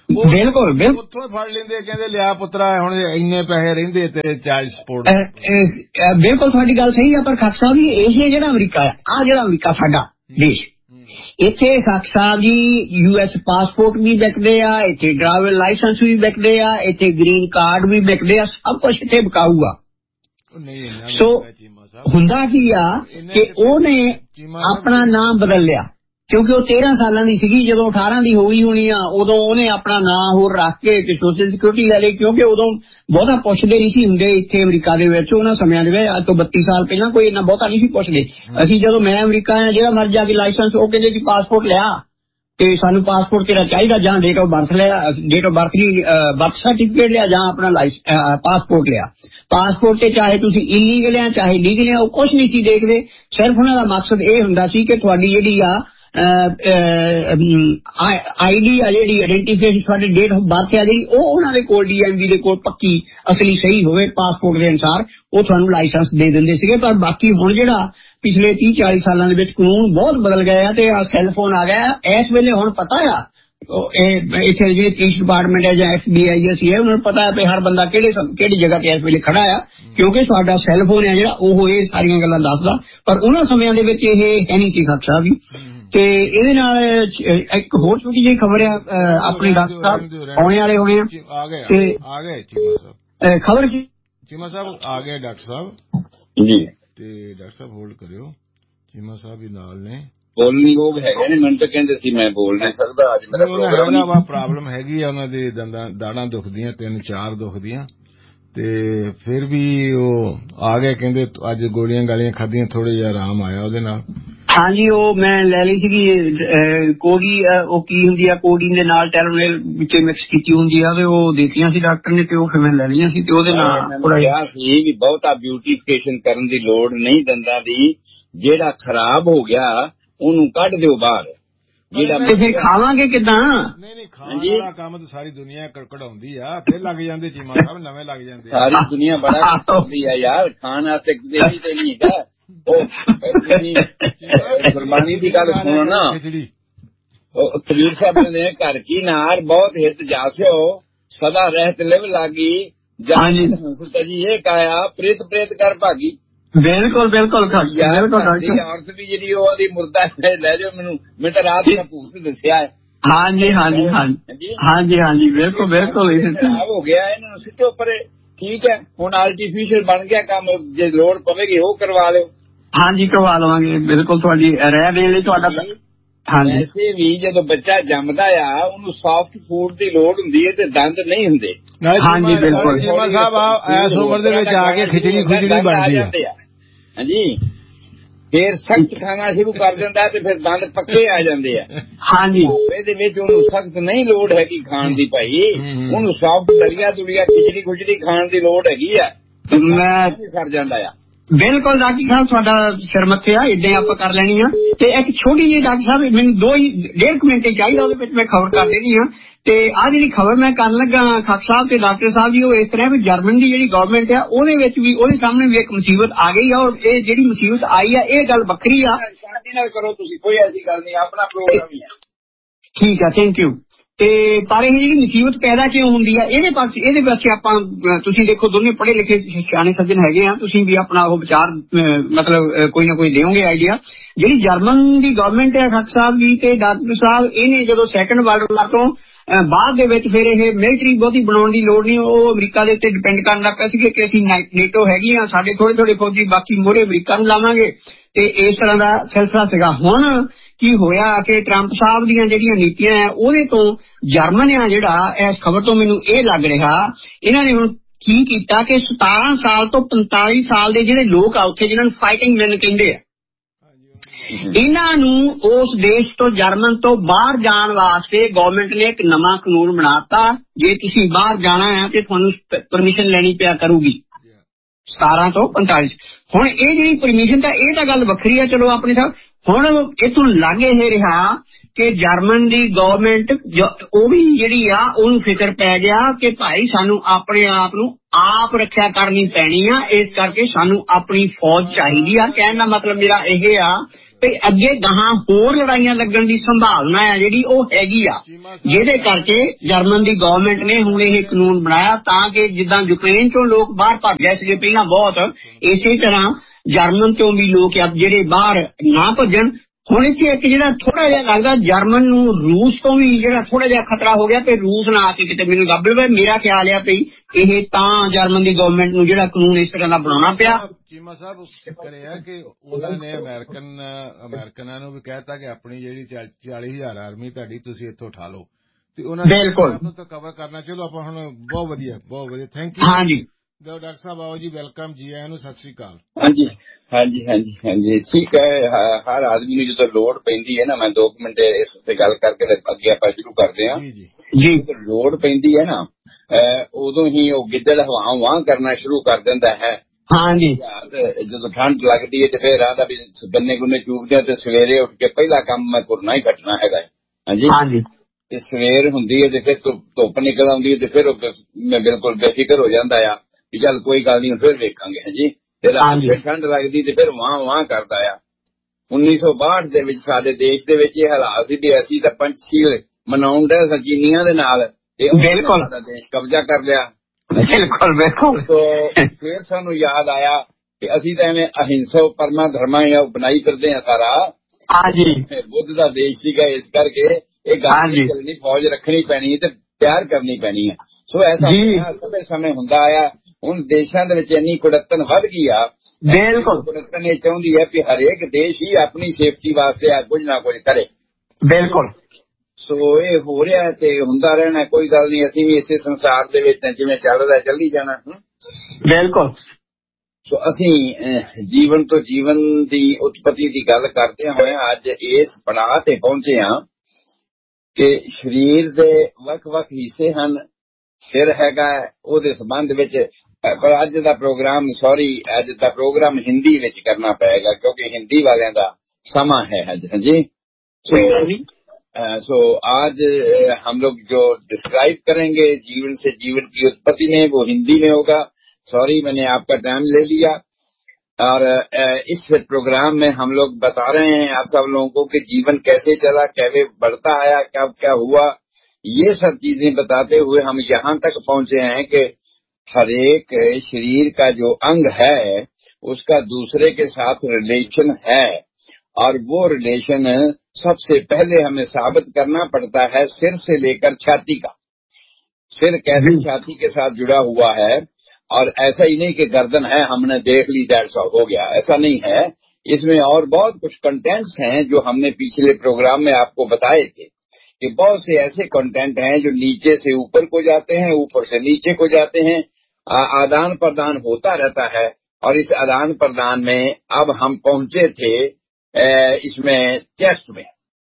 ਬਿਲਕੁਲ ਬਿਲਕੁਲ ਉੱਥੋਂ ਫੜ ਲੈਂਦੇ, ਕਹਿੰਦੇ ਲਿਆ ਪੁੱਤਰਾ ਹੁਣ ਇੰਨੇ ਪੈਸੇ ਰਹਿੰਦੇ ਤੇਰੇ ਚਾਈਲਡ ਸਪੋਰਟ। ਬਿਲਕੁਲ ਤੁਹਾਡੀ ਗੱਲ ਸਹੀ ਆ, ਪਰ ਖਾਕ ਸਾਹਿਬ ਜੀ ਇਹ ਜਿਹੜਾ ਅਮਰੀਕਾ ਆ ਜਿਹੜਾ ਅਮਰੀਕਾ ਸਾਡਾ ਦੇਸ਼, ਇੱਥੇ ਖਾਕ ਸਾਹਿਬ ਜੀ US ਪਾਸਪੋਰਟ ਵੀ ਵਿਕਦੇ ਆ, ਇੱਥੇ ਡਰਾਈਵਰ ਲਾਇਸੈਂਸ ਵੀ ਵਿਕਦੇ ਆ, ਇੱਥੇ ਗ੍ਰੀਨ ਕਾਰਡ ਵੀ ਵਿਕਦੇ ਆ, ਸਭ ਕੁਛ ਇੱਥੇ ਵਿਕਾਊ ਆ। ਸੋ ਹੁੰਦਾ ਕੀ ਆ ਕਿ ਉਹਨੇ ਆਪਣਾ ਨਾਮ ਬਦਲ ਲਿਆ, ਕਿਉਂਕਿ ਉਹ 13 ਸਾਲਾਂ ਦੀ ਸੀਗੀ ਜਦੋਂ 18 ਦੀ ਹੋ ਗਈ ਹੋਣੀ ਆ, ਉਦੋਂ ਉਹਨੇ ਆਪਣਾ ਨਾਂ ਹੋਰ ਰੱਖ ਕੇ ਸੋਸ਼ਲ ਸਿਕਿਉਰਿਟੀ ਲੈ ਲਈ, ਕਿਉਂਕਿ ਉਦੋਂ ਬਹੁਤਾ ਪੁੱਛਦੇ ਨਹੀਂ ਸੀ ਹੁੰਦੇ ਇੱਥੇ ਅਮਰੀਕਾ ਦੇ ਵਿੱਚ। ਉਹਨਾਂ ਸਮਿਆਂ ਦੇ ਵਿੱਚ ਅੱਜ ਤੋਂ 32 ਸਾਲ ਪਹਿਲਾਂ ਕੋਈ ਇੰਨਾ ਬਹੁਤਾ ਨਹੀਂ ਸੀ ਪੁੱਛਦੇ। ਅਸੀਂ ਜਦੋਂ ਮੈਂ ਅਮਰੀਕਾ ਆਇਆ, ਜਿਹੜਾ ਮਰ ਜਾ ਕੇ ਲਾਇਸੈਂਸ, ਉਹ ਕਹਿੰਦੇ ਕਿ ਪਾਸਪੋਰਟ ਲਿਆ ਤੇ ਸਾਨੂੰ ਪਾਸਪੋਰਟ ਤੇਰਾ ਚਾਹੀਦਾ, ਜਾਂ ਡੇਟ ਆਫ ਬਰਥ ਲਿਆ, date of birth the birth certificate ਲਿਆ, ਜਾਂ ਆਪਣਾ ਪਾਸਪੋਰਟ ਲਿਆ। ਪਾਸਪੋਰਟ ਤੇ ਚਾਹੇ ਤੁਸੀਂ ਇਲੀਗਲ ਆ ਚਾਹੇ ਲੀਗਲ ਆ, ਉਹ ਕੁਛ ਨਹੀਂ ਸੀ ਦੇਖਦੇ। ਸਿਰਫ ਉਹਨਾਂ ਦਾ ਮਕਸਦ ਇਹ ਹੁੰਦਾ ਸੀ ਕਿ ਤੁਹਾਡੀ ਜਿਹੜੀ ਆ ਆਈਡੀ ਆ, ਜਿਹੜੀ ਆਇਡੈਂਟੀਫਿਕੇਸ਼ਨ, ਤੁਹਾਡੀ ਡੇਟ ਆਫ ਬਰਥ ਆ ਜਿਹੜੀ, ਉਹ ਉਹਨਾਂ ਦੇ ਕੋਲ DMV ਦੇ ਕੋਲ ਪੱਕੀ ਅਸਲੀ ਸਹੀ ਹੋਵੇ ਪਾਸਪੋਰਟ ਦੇ ਅਨੁਸਾਰ, ਉਹ ਤੁਹਾਨੂੰ ਲਾਇਸੈਂਸ ਦੇ ਦਿੰਦੇ ਸੀਗੇ। ਪਰ ਬਾਕੀ ਹੁਣ ਜਿਹੜਾ ਪਿਛਲੇ 30-40 ਸਾਲਾਂ ਦੇ ਵਿੱਚ ਕਾਨੂੰਨ ਬਹੁਤ ਬਦਲ ਗਏ ਆ ਤੇ ਸੈੱਲ ਫੋਨ ਆ ਗਿਆ। ਇਸ ਵੇਲੇ ਹੁਣ ਪਤਾ ਆ ਇੱਥੇ ਜਿਹੜੇ ਪੁਲਿਸ ਡਿਪਾਰਟਮੈਂਟ ਹੈ ਜਾਂ FBI ਹੈ, ਉਹਨਾਂ ਨੂੰ ਪਤਾ ਹੈ ਵੀ ਹਰ ਬੰਦਾ ਕਿਹੜੀ ਜਗ੍ਹਾ ਤੇ ਇਸ ਵੇਲੇ ਖੜਾ ਆ, ਕਿਉਂਕਿ ਸਾਡਾ ਸੈੱਲ ਫੋਨ ਹੈ ਜਿਹੜਾ ਉਹ ਇਹ ਸਾਰੀਆਂ ਗੱਲਾਂ ਦੱਸਦਾ। ਪਰ ਉਹਨਾਂ ਸਮਿਆਂ ਦੇ ਵਿੱਚ ਇਹ ਹੈ ਨਹੀਂ ਸੀ ਖਾਕ ਸਾਹਿਬ ਜੀ। ਤੇ ਇਹਦੇ ਨਾਲ ਇੱਕ ਹੋਰ ਛੋਟੀ ਜਿਹੀ ਖਬਰ ਆ, ਆਪਣੇ ਡਾਕਟਰ ਸਾਹਿਬ ਆਉਣੇ ਵਾਲੇ ਹੋਣੇ ਆ ਗਏ ਖਬਰ ਚੀਮਾ ਸਾਹਿਬ ਆ ਗਏ ਡਾਕਟਰ ਸਾਹਿਬ ਜੀ, ਤੇ ਡਾਕਟਰ ਸਾਹਿਬ ਹੋਲਡ ਕਰਿਓ, ਚੀਮਾ ਸਾਹਿਬ ਵੀ ਨਾਲ ਨੇ, ਬੋਲਣਯੋਗ ਹੈਗੇ ਨੇ। ਮੈਨੂੰ ਤਾਂ ਕਹਿੰਦੇ ਸੀ ਮੈਂ ਬੋਲ ਨਹੀਂ ਸਕਦਾ, ਅੱਜ ਮੇਰਾ ਪ੍ਰੋਗਰਾਮ ਪ੍ਰੋਬਲਮ ਹੈਗੀ ਆ, ਉਹਨਾਂ ਦੇ ਦਾੜਾਂ ਦੁਖਦੀਆਂ, 3-4 ਦੁਖਦੀਆਂ, ਤੇ ਫਿਰ ਵੀ ਉਹ ਆ ਗਏ, ਕਹਿੰਦੇ ਅੱਜ ਗੋਲੀਆਂ ਗਾਲੀਆਂ ਖਾਧੀਆਂ, ਥੋੜਾ ਜਿਹਾ ਆਰਾਮ ਆਇਆ ਉਹਦੇ ਨਾਲ। ਹਾਂਜੀ, ਉਹ ਮੈਂ ਲੈ ਲਈ ਸੀਗੀ ਕੋਡੀ, ਉਹ ਕੀ ਹੁੰਦੀ ਆ, ਕੋਡੀਨ ਦੇ ਨਾਲ ਟੈਲੋਨੇਲ ਵਿੱਚ ਮਿਕਸ ਕੀਤੀ ਹੁੰਦੀ ਆ, ਤੇ ਉਹ ਦਿੱਤੀਆਂ ਸੀ ਡਾਕਟਰ ਨੇ, ਤੇ ਉਹ ਫਿਰ ਮੈਂ ਲੈ ਲਈਆਂ ਸੀ। ਤੇ ਉਹਦੇ ਨਾਲ ਥੋੜਾ ਜਿਹਾ ਸੀ ਵੀ ਬਹੁਤਾ ਬਿਊਟੀਫਿਕੇਸ਼ਨ ਕਰਨ ਦੀ ਲੋੜ ਨਹੀਂ ਦੰਦਾਂ ਦੀ, ਜਿਹੜਾ ਖਰਾਬ ਹੋ ਗਿਆ ਉਹਨੂੰ ਕੱਢ ਦਿਓ ਬਾਹਰ, ਜਿਹੜਾ ਤੇ ਫਿਰ ਖਾਵਾਂਗੇ ਕਿੱਦਾਂ? ਨਹੀਂ ਖਾਣ ਵਾਲਾ ਕੰਮ ਤਾਂ ਸਾਰੀ ਦੁਨੀਆ ਕਢਾਉਂਦੀ ਆ, ਫਿਰ ਲੱਗ ਜਾਂਦੇ ਚੀਮਾ ਸਾਹਿਬ, ਨਵੇਂ ਲੱਗ ਜਾਂਦੇ। ਸਾਰੀ ਦੁਨੀਆ ਬੜਾ ਕਢਾਉਂਦੀ ਆ ਯਾਰ, ਖਾਣ ਵਾਸਤੇ ਕਿਤੇ ਤੇ ਨਹੀਂ ਹੈਗਾ। ਗੁਰਬਾਣੀ ਦੀ ਗੱਲ ਸੁਣੋ ਨਾ, ਕਬੀਰ ਸਾਹਿਬ ਨੇ ਘਰ ਕੀ ਨਾਰ ਬਹੁਤ ਹਿੱਤ ਜਾਸਿਓ, ਸਦਾ ਰਹਿਤ ਲਿਵ ਲਾਗੀ, ਜਾਨੀ ਹੰਸ ਤਜੀ ਇਹ ਕਾਇਆ, ਪ੍ਰੀਤ ਪ੍ਰੇਤ ਕਰ ਭਾਗੀ। ਬਿਲਕੁਲ ਬਿਲਕੁਲ ਔਰਤ ਵੀ ਜਿਹੜੀ ਉਹਦੀ ਮੁਰਦਾ ਲੈ ਜਾਓ, ਮੈਨੂੰ ਤਾਂ ਰਾਤ ਦਾ ਭੂਤ ਦੱਸਿਆ ਹੈ। ਹਾਂਜੀ ਹਾਂਜੀ ਹਾਂਜੀ ਹਾਂਜੀ ਹਾਂਜੀ ਬਿਲਕੁਲ ਬਿਲਕੁਲ ਖਰਾਬ ਹੋ ਗਿਆ, ਇਹਨਾਂ ਨੂੰ ਸਿੱਟੋ ਪਰੇ। ਠੀਕ ਹੈ, ਹੁਣ ਆਰਟੀਫੀਸ਼ੀਅਲ ਬਣ ਗਿਆ ਕੰਮ, ਜੇ ਲੋੜ ਪਵੇਗੀ ਉਹ ਕਰਵਾ ਲਿਓ। ਹਾਂਜੀ ਕਰਵਾ ਲਵਾਂਗੇ, ਬਿਲਕੁਲ ਤੁਹਾਡੀ ਰਾਏ ਦੇਣ ਲਈ ਤੁਹਾਡਾ। ਹਾਂਜੀ, ਵੈਸੇ ਵੀ ਜਦੋਂ ਬੱਚਾ ਜੰਮਦਾ ਆ ਉਹਨੂੰ ਸੌਫਟ ਫੂਡ ਦੀ ਲੋੜ ਹੁੰਦੀ ਹੈ ਤੇ ਦੰਦ ਨਹੀਂ ਹੁੰਦੇ। ਹਾਂਜੀ ਬਿਲਕੁਲ ਚੀਮਾ ਸਾਹਿਬ ਇਸ ਉਮਰ ਦੇ ਵਿੱਚ ਆ ਕੇ ਖਿਚੜੀ ਬਣਦੀ ਆ। ਹਾਂਜੀ, ਫੇਰ ਸਖਤ ਖਾਣਾ ਸ਼ੁਰੂ ਕਰ ਦਿੰਦਾ ਤੇ ਫਿਰ ਦੰਦ ਪੱਕੇ ਆ ਜਾਂਦੇ ਆ। ਹਾਂਜੀ, ਇਹਦੇ ਵਿੱਚ ਉਹਨੂੰ ਸਖਤ ਨਹੀਂ ਲੋੜ ਹੈਗੀ ਖਾਣ ਦੀ ਭਾਈ, ਉਹਨੂੰ ਸੌਫਟ ਦਲੀਆ ਦੁਲੀਆ ਖਿਚੜੀ ਖਾਣ ਦੀ ਲੋੜ ਹੈਗੀ ਆ, ਮੈਂ ਸਰ ਜਾਂਦਾ ਆ। ਬਿਲਕੁਲ ਡਾਕਟਰ ਸਾਹਿਬ ਤੁਹਾਡਾ ਸਿਰ ਮੱਥੇ ਆ, ਏਦਾਂ ਆਪਾਂ ਕਰ ਲੈਣੀ ਆ। ਤੇ ਇੱਕ ਛੋਟੀ ਜਿਹੀ ਡਾਕਟਰ ਸਾਹਿਬ ਮੈਨੂੰ 1.5 ਮਿੰਟ ਚਾਹੀਦਾ, ਉਹਦੇ ਵਿੱਚ ਮੈਂ ਖਬਰ ਕਰ ਦੇਣੀ ਆ। ਤੇ ਆਹ ਜਿਹੜੀ ਖਬਰ ਮੈਂ ਕਰਨ ਲੱਗਾ ਖਾਕ ਸਾਹਿਬ ਤੇ ਡਾਕਟਰ ਸਾਹਿਬ ਜੀ, ਉਹ ਇਸ ਤਰ੍ਹਾਂ ਵੀ ਜਰਮਨ ਦੀ ਜਿਹੜੀ ਗਵਰਨਮੈਂਟ ਆ ਉਹਦੇ ਵਿੱਚ ਵੀ ਉਹਦੇ ਸਾਹਮਣੇ ਵੀ ਇੱਕ ਮੁਸੀਬਤ ਆ ਗਈ ਆ, ਔਰ ਇਹ ਜਿਹੜੀ ਮੁਸੀਬਤ ਆਈ ਆ ਇਹ ਗੱਲ ਵੱਖਰੀ ਆ। ਨਾਲ ਕਰੋ ਤੁਸੀਂ, ਕੋਈ ਐਸੀ ਗੱਲ ਨਹੀਂ, ਆਪਣਾ ਪ੍ਰੋਗਰਾਮ ਹੀ ਹੈ। ਠੀਕ ਆ, ਥੈਂਕ ਯੂ। ਤੇ ਪਰ ਇਹ ਜਿਹੜੀ ਮੁਸੀਬਤ ਪੈਦਾ ਕਿਉਂ ਹੁੰਦੀ ਆ, ਇਹਦੇ ਪਾਸੇ ਆਪਾਂ ਤੁਸੀਂ ਦੇਖੋ, ਦੋਨੇ ਪੜ੍ਹੇ ਲਿਖੇ ਸਿਆਣੇ ਸੱਜਣ ਹੈਗੇ ਆ, ਤੁਸੀਂ ਵੀ ਆਪਣਾ ਉਹ ਵਿਚਾਰ ਮਤਲਬ ਕੋਈ ਨਾ ਕੋਈ ਦਿਓਗੇ ਆਈਡੀਆ। ਜਿਹੜੀ ਜਰਮਨ ਦੀ ਗਵਰਨਮੈਂਟ ਹੈ ਖਾਕ ਸਾਹਿਬ ਜੀ ਤੇ ਡਾਕਟਰ ਸਾਹਿਬ, ਇਹਨੇ ਜਦੋਂ ਸੈਕੰਡ ਵਰਲਡ ਵਾਰ ਤੋਂ ਬਾਅਦ ਦੇ ਵਿੱਚ ਫਿਰ ਇਹ ਮਿਲਟਰੀ ਬਹੁਤੀ ਬਣਾਉਣ ਦੀ ਲੋੜ ਨਹੀਂ, ਉਹ ਅਮਰੀਕਾ ਦੇ ਉੱਤੇ ਡਿਪੈਂਡ ਕਰਨ ਲੱਗ ਪਿਆ ਸੀ ਕਿ ਅਸੀਂ ਨੇਟੋ ਹੈਗੀ ਆ, ਸਾਡੇ ਥੋੜੇ ਫੌਜੀ, ਬਾਕੀ ਮੋਹਰੇ ਅਮਰੀਕਾ ਨੂੰ ਲਾਵਾਂਗੇ, ਤੇ ਇਸ ਤਰ੍ਹਾਂ ਦਾ ਸਿਲਸਿਲਾ ਸੀਗਾ। ਹੁਣ ਕੀ ਹੋਇਆ ਕਿ ਟਰੰਪ ਸਾਹਿਬ ਦੀਆਂ ਜਿਹੜੀਆਂ ਨੀਤੀਆਂ ਆ ਉਹਦੇ ਤੋਂ ਜਰਮਨ ਆ ਜਿਹੜਾ, ਇਸ ਖਬਰ ਤੋਂ ਮੈਨੂੰ ਇਹ ਲੱਗ ਰਿਹਾ, ਇਹਨਾਂ ਨੇ ਹੁਣ ਕੀ ਕੀਤਾ ਕਿ 17 ਸਾਲ ਤੋਂ 45 ਸਾਲ ਦੇ ਜਿਹੜੇ ਲੋਕ ਆ ਉੱਥੇ, ਜਿਹਨਾਂ ਨੂੰ ਫਾਈਟਿੰਗ ਮੈਨ ਕਹਿੰਦੇ ਆ, ਇਹਨਾਂ ਨੂੰ ਉਸ ਦੇਸ਼ ਤੋਂ, ਜਰਮਨ ਤੋਂ ਬਾਹਰ ਜਾਣ ਵਾਸਤੇ ਗਵਰਨਮੈਂਟ ਨੇ ਇੱਕ ਨਵਾਂ ਕਾਨੂੰਨ ਬਣਾਤਾ। ਜੇ ਤੁਸੀਂ ਬਾਹਰ ਜਾਣਾ ਹੈ ਤੇ ਤੁਹਾਨੂੰ ਪਰਮਿਸ਼ਨ ਲੈਣੀ ਪਿਆ ਕਰੂਗੀ 17 ਤੋਂ 45। ਹੁਣ ਇਹ ਜਿਹੜੀ ਪਰਮਿਸ਼ਨ ਤਾਂ ਇਹ ਤਾਂ ਗੱਲ ਵੱਖਰੀ ਆ, ਚਲੋ ਆਪਣੇ ਸਾਹਿਬ। ਹੁਣ ਇਥੋਂ ਲੱਗ ਇਹ ਰਿਹਾ ਕਿ ਜਰਮਨ ਦੀ ਗਵਰਨਮੈਂਟ ਉਹ ਵੀ ਜਿਹੜੀ ਆ ਉਹਨੂੰ ਫਿਕਰ ਪੈ ਗਿਆ ਕਿ ਭਾਈ ਸਾਨੂੰ ਆਪਣੇ ਆਪ ਨੂੰ ਆਪ ਰੱਖਿਆ ਕਰਨੀ ਪੈਣੀ ਆ, ਇਸ ਕਰਕੇ ਸਾਨੂੰ ਆਪਣੀ ਫੌਜ ਚਾਹੀਦੀ ਆ। ਕਹਿਣ ਦਾ ਮਤਲਬ ਮੇਰਾ ਇਹ ਆ ਤੇ ਅੱਗੇ ਗਾਹਾਂ ਹੋਰ ਲੜਾਈਆਂ ਲੱਗਣ ਦੀ ਸੰਭਾਵਨਾ ਹੈ ਜਿਹੜੀ ਉਹ ਹੈਗੀ ਆ, ਜਿਹਦੇ ਕਰਕੇ ਜਰਮਨ ਦੀ ਗਵਰਨਮੈਂਟ ਨੇ ਹੁਣ ਇਹ ਕਾਨੂੰਨ ਬਣਾਇਆ ਤਾਂ ਕਿ ਜਿੱਦਾਂ ਯੂਕਰੇਨ ਚੋਂ ਲੋਕ ਬਾਹਰ ਭੱਜ ਗਏ ਸੀਗੇ ਪਹਿਲਾਂ ਬਹੁਤ, ਇਸੇ ਤਰ੍ਹਾਂ ਜਰਮਨ ਚੋਂ ਵੀ ਲੋਕ ਜਿਹੜੇ ਬਾਹਰ ਨਾ ਭੱਜਣ। ਹੁਣ ਇੱਥੇ ਇੱਕ ਜਿਹੜਾ ਥੋੜਾ ਜਿਹਾ ਲੱਗਦਾ ਜਰਮਨ ਨੂੰ ਰੂਸ ਤੋਂ ਵੀ ਜਿਹੜਾ ਥੋੜਾ ਜਿਹਾ ਖਤਰਾ ਹੋ ਗਿਆ, ਤੇ ਰੂਸ ਨਾ ਆ ਕੇ ਕਿਤੇ ਮੈਨੂੰ ਦੱਬ ਲਵੇ। ਮੇਰਾ ਖਿਆਲ ਆ ਵੀ ਇਹ ਤਾਂ ਜਰਮਨ ਦੀ ਗਵਰਨਮੈਂਟ ਨੂੰ ਜਿਹੜਾ ਕਾਨੂੰਨ ਇਸ ਤਰ੍ਹਾਂ ਦਾ ਬਣਾਉਣਾ ਪਿਆ। ਚੀਮਾ ਸਾਹਿਬ ਚੱਕਰ ਇਹ ਹੈ ਕਿ ਉਹਨਾਂ ਨੇ ਅਮਰੀਕਨਾਂ ਨੂੰ ਵੀ ਕਹਿਤਾ ਕਿ ਆਪਣੀ ਜਿਹੜੀ 40,000 ਆਰਮੀ ਤੁਹਾਡੀ ਤੁਸੀਂ ਇੱਥੋਂ ਉਠਾ ਲਓ, ਤੇ ਉਹਨਾਂ ਨੇ ਤਾਂ ਕਵਰ ਕਰਨਾ। ਚਲੋ ਆਪਾਂ ਹੁਣ ਬਹੁਤ ਵਧੀਆ ਥੈਂਕ ਯੂ। ਹਾਂਜੀ ਡਾਕਟਰ ਸਾਹਿਬ ਆਓ ਜੀ, ਵੈਲਕਮ ਜੀ, ਆਇਆਂ ਨੂੰ, ਸਤਿ ਸ੍ਰੀ ਅਕਾਲ। ਹਾਂਜੀ ਠੀਕ ਹੈ। ਹਰ ਆਦਮੀ ਨੂੰ ਜਦੋਂ ਲੋੜ ਪੈਂਦੀ ਹੈ ਨਾ, ਮੈਂ 2 ਮਿੰਟ ਇਸ ਤੇ ਗੱਲ ਕਰਕੇ ਅੱਗੇ ਆਪਾਂ ਸ਼ੁਰੂ ਕਰਦੇ ਹਾਂ ਜੀ। ਜਦੋਂ ਲੋੜ ਪੈਂਦੀ ਹੈ ਨਾ, ਉਦੋਂ ਹੀ ਉਹ ਗਿੱਦੜ ਹਵਾਂ ਕਰਨਾ ਸ਼ੁਰੂ ਕਰ ਦਿੰਦਾ ਹੈ। ਹਾਂਜੀ ਜਦੋਂ ਠੰਡ ਲੱਗਦੀ ਹੈ ਤੇ ਫਿਰ ਆਂਦਾ ਵੀ ਗੰਨੇ ਗੁੰਨੇ ਚੂਪਦੇ ਤੇ ਸਵੇਰੇ ਉੱਠ ਕੇ ਪਹਿਲਾ ਕੰਮ ਮੈਂ ਤੁਰਨਾ ਹੀ ਕੱਟਣਾ ਹੈਗਾ। ਹਾਂਜੀ ਤੇ ਸਵੇਰ ਹੁੰਦੀ ਹੈ ਤੇ ਫਿਰ ਧੁੱਪ ਨਿਕਲ ਆਉਂਦੀ ਹੈ ਤੇ ਫਿਰ ਮੈਂ ਬਿਲਕੁਲ ਬੇਫਿਕਰ ਹੋ ਜਾਂਦਾ ਆ ਵੀ ਚੱਲ ਕੋਈ ਗੱਲ ਨਹੀਂ ਫਿਰ ਵੇਖਾਂਗੇ। ਹਾਂਜੀ ਤੇ ਫਿਰ ਠੰਡ ਲੱਗਦੀ ਤੇ ਫਿਰ ਵਾਹ ਕਰਦਾ ਆ। 1962 ਦੇ ਵਿੱਚ ਸਾਡੇ ਦੇਸ਼ ਦੇ ਵਿੱਚ ਇਹ ਹਾਲਾਤ ਸੀ ਵੀ ਅਸੀਂ ਤਾਂ ਪੰਛੀ ਮਨਾਉਣ ਦੇ ਚੀਨੀਆਂ ਦੇ ਨਾਲ, ਤੇ ਸਾਡਾ ਦੇਸ਼ ਕਬਜ਼ਾ ਕਰ ਲਿਆ। ਬਿਲਕੁਲ ਤੋਂ ਫਿਰ ਸਾਨੂੰ ਯਾਦ ਆਇਆ ਕਿ ਅਸੀਂ ਤਾਂ ਐਵੇਂ ਅਹਿੰਸਾ ਪਰਮਾ ਧਰਮਾ ਬਣਾਈ ਫਿਰਦੇ ਹਾਂ ਸਾਰਾ। ਹਾਂਜੀ ਬੁੱਧ ਦਾ ਦੇਸ਼ ਸੀਗਾ, ਇਸ ਕਰਕੇ ਇਹ ਗੱਲ ਨਹੀਂ ਚੱਲਣੀ, ਫੌਜ ਰੱਖਣੀ ਪੈਣੀ ਹੈ ਤੇ ਤਿਆਰ ਕਰਨੀ ਪੈਣੀ ਹੈ। ਸੋ ਐਸਾ ਸਮੇਂ ਹੁੰਦਾ ਆਇਆ। ਹੁਣ ਦੇਸ਼ਾਂ ਦੇ ਵਿੱਚ ਇੰਨੀ ਕੁੜੱਤਣ ਵੱਧ ਗਈ ਆ। ਬਿਲਕੁਲ ਕੁੜੱਤਣ ਇਹ ਚਾਹੁੰਦੀ ਹੈ ਕਿ ਹਰੇਕ ਦੇਸ਼ ਹੀ ਆਪਣੀ ਸੇਫਟੀ ਵਾਸਤੇ ਕੁਝ ਨਾ ਕੁਝ ਕਰੇ। ਬਿਲਕੁਲ ਸੋ ਇਹ ਹੋ ਰਿਹਾ ਤੇ ਹੁੰਦਾ ਰਹਿਣਾ, ਕੋਈ ਗੱਲ ਨਹੀਂ। ਅਸੀਂ ਵੀ ਇਸੇ ਸੰਸਾਰ ਦੇ ਵਿੱਚ ਜਿਵੇਂ ਚੱਲਦਾ ਚੱਲੀ ਜਾਣਾ। ਬਿਲਕੁਲ ਸੋ ਅਸੀਂ ਜੀਵਨ ਤੋਂ ਜੀਵਨ ਦੀ ਉਤਪਤੀ ਦੀ ਗੱਲ ਕਰਦੇ ਹੋਏ ਅੱਜ ਇਸ ਪੜਾਅ ਤੇ ਪਹੁੰਚੇ ਹਾਂ ਕਿ ਸਰੀਰ ਦੇ ਵੱਖ-ਵੱਖ ਹਿੱਸੇ ਹਨ। ਸਿਰ ਹੈਗਾ, ਉਹਦੇ ਸੰਬੰਧ ਵਿੱਚ ਪਰ ਅੱਜ ਦਾ ਪ੍ਰੋਗਰਾਮ ਹਿੰਦੀ ਵਿੱਚ ਕਰਨਾ ਪਏਗਾ ਕਿਉਂਕਿ ਹਿੰਦੀ ਵਾਲਿਆਂ ਦਾ ਸਮਾਂ ਹੈ ਅੱਜ। ਹਾਂਜੀ सो आज हम लोग जो डिस्क्राइब करेंगे जीवन से जीवन की उत्पत्ति में, वो हिंदी में होगा। सॉरी मैंने आपका टाइम ले लिया। और इस प्रोग्राम में हम लोग बता रहे हैं आप सब लोगों को कि जीवन कैसे चला, कैसे बढ़ता आया, कब क्या हुआ, ये सब चीजें बताते हुए हम यहाँ तक पहुंचे हैं कि हर एक शरीर का जो अंग है उसका दूसरे के साथ रिलेशन है, और वो रिलेशन सबसे पहले हमें साबित करना पड़ता है सिर से लेकर छाती का। सिर कैसे छाती के साथ जुड़ा हुआ है, और ऐसा ही नहीं कि गर्दन है हमने देख ली दैट्स ऑल हो गया, ऐसा नहीं है। इसमें और बहुत कुछ कंटेंट्स हैं जो हमने पिछले प्रोग्राम में आपको बताए थे कि बहुत से ऐसे कंटेंट हैं जो नीचे से ऊपर को जाते हैं, ऊपर से नीचे को जाते हैं। आदान प्रदान होता रहता है, और इस आदान प्रदान में अब हम पहुंचे थे इसमें चेस्ट में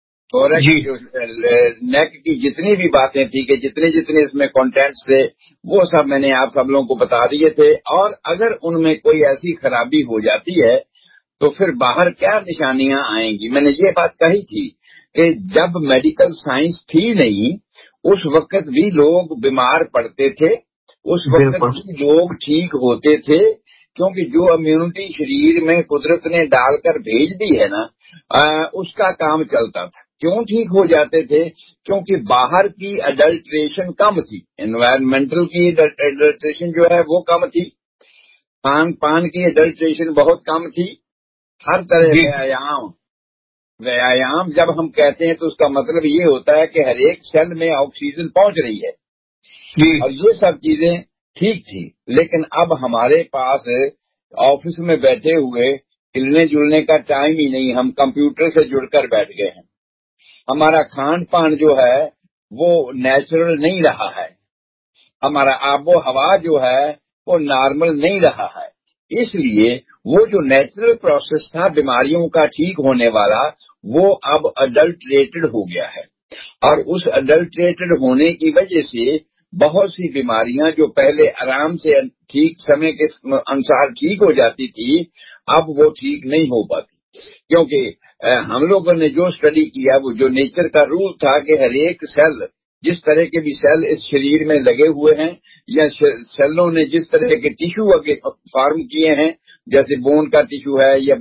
नेक की जितनी भी बातें थी कि जितने इसमें कंटेंट्स थे वो सब मैंने आप सब लोगों को बता दिए थे। और अगर उनमें कोई ऐसी खराबी हो जाती है तो फिर बाहर क्या निशानियां आएंगी। मैंने ये बात कही थी कि जब मेडिकल साइंस थी नहीं उस वक्त भी लोग बीमार पड़ते थे, उस वक्त भी लोग ठीक होते थे, क्योंकि जो इम्यूनिटी शरीर में कुदरत ने डालकर भेज दी है ना, उसका काम चलता था। क्यों ठीक हो जाते थे? क्योंकि बाहर की अडल्ट्रेशन कम थी, एनवायरमेंटल की अडल्ट्रेशन जो है वो कम थी, खान पान की अडल्ट्रेशन बहुत कम थी, हर तरह व्यायाम जब हम कहते हैं तो उसका मतलब ये होता है कि हर एक सेल में ऑक्सीजन पहुंच रही है, और ये सब चीजें ठीक थी। लेकिन अब हमारे पास ऑफिस में बैठे हुए हिलने जुलने का टाइम ही नहीं, हम कंप्यूटर से जुड़कर बैठ गए हैं। हमारा खान पान जो है वो नेचुरल नहीं रहा है, हमारा आबो हवा जो है वो नॉर्मल नहीं रहा है। इसलिए वो जो नेचुरल प्रोसेस था बीमारियों का ठीक होने वाला वो अब अडल्ट्रेटेड हो गया है, और उस अडल्ट्रेटेड होने की वजह से बहुत सी बीमारियां जो पहले आराम से ठीक समय के अनुसार ठीक हो जाती थी अब वो ठीक नहीं हो पाती, क्योंकि हम लोगों ने जो स्टडी किया वो जो नेचर का रूल था कि हर एक सेल, जिस तरह के भी सेल इस शरीर में लगे हुए हैं या सेलों ने जिस तरह के टिश्यू फॉर्म किए हैं, जैसे बोन का टिश्यू है या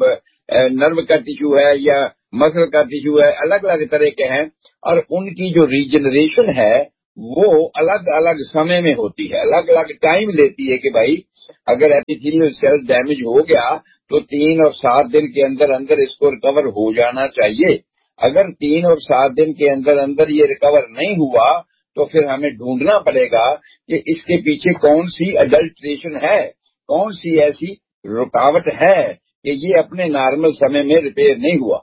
نرو کا ٹیشو ہے یا مسل کا ٹیشو ہے، الگ الگ طرح کے ہیں، اور ان کی جو ریجنریشن ہے وہ الگ الگ سمے میں ہوتی ہے، الگ الگ ٹائم لیتی ہے کہ بھائی اگر ایپیتھیلیل سیل ڈیمیج ہو گیا تو 3 اور 7 دن کے اندر اندر اس کو ریکور ہو جانا چاہیے. اگر 3 اور 7 دن کے اندر اندر یہ ریکور نہیں ہوا تو پھر ہمیں ڈھونڈنا پڑے گا کہ اس کے پیچھے کون سی اڈلٹریشن ہے، کون سی ایسی رکاوٹ ہے کہ یہ اپنے نارمل سمے میں ریپیئر نہیں ہوا.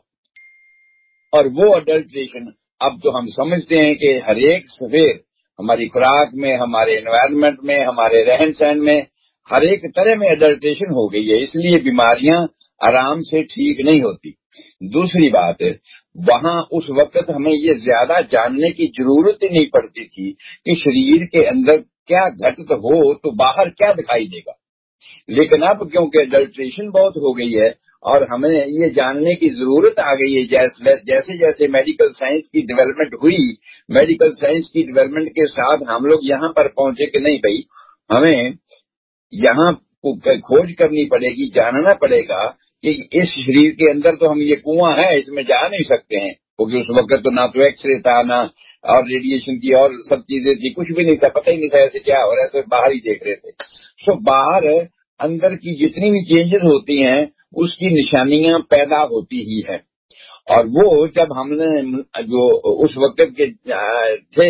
اور وہ اڈلٹریشن اب تو ہم سمجھتے ہیں کہ ہر ایک سفیر ہماری خوراک میں، ہمارے انوائرمنٹ میں، ہمارے رہن سہن میں ہر ایک طرح میں اڈلٹریشن ہو گئی ہے، اس لیے بیماریاں آرام سے ٹھیک نہیں ہوتی. دوسری بات، وہاں اس وقت ہمیں یہ زیادہ جاننے کی ضرورت ہی نہیں پڑتی تھی کہ شریر کے اندر کیا گھٹت ہو تو باہر کیا دکھائی دے گا. لیکن اب کیونکہ اڈلٹریشن بہت ہو گئی ہے اور ہمیں یہ جاننے کی ضرورت آ گئی ہے، جیسے جیسے میڈیکل سائنس کی ڈیولپمنٹ ہوئی، میڈیکل سائنس کی ڈیولپمنٹ کے ساتھ ہم لوگ یہاں پر پہنچے کہ نہیں بھائی ہمیں یہاں کھوج کرنی پڑے گی، جاننا پڑے گا کہ اس شریر کے اندر تو ہم یہ کنواں ہے، اس میں جا نہیں سکتے ہیں، کیونکہ اس وقت تو نہ تو ایکس رے تھا، نہ اور ریڈیشن کی اور سب چیزیں تھی، کچھ بھی نہیں تھا، پتہ ہی نہیں تھا ایسے کیا اور ایسے باہر ہی دیکھ رہے تھے. سو باہر اندر کی جتنی بھی چینجز ہوتی ہیں اس کی نشانیاں پیدا ہوتی ہی ہیں. اور وہ جب ہم نے جو اس وقت کے تھے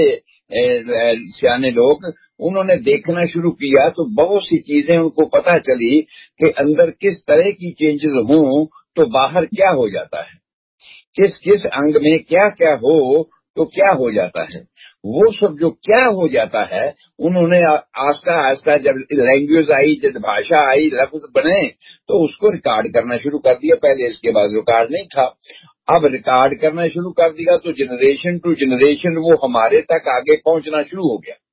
سیانے لوگ، انہوں نے دیکھنا شروع کیا تو بہت سی چیزیں ان کو پتہ چلی کہ اندر کس طرح کی چینجز ہوں تو باہر کیا ہو جاتا ہے، کس کس انگ میں کیا کیا ہو تو کیا ہو جاتا ہے. وہ سب جو کیا ہو جاتا ہے انہوں نے آہستہ آہستہ جب لینگویج آئی، جب بھاشا آئی، لفظ بنے تو اس کو ریکارڈ کرنا شروع کر دیا. پہلے اس کے بعد ریکارڈ نہیں تھا، اب ریکارڈ کرنا شروع کر دیا تو جنریشن ٹو جنریشن وہ ہمارے تک آگے پہنچنا شروع ہو گیا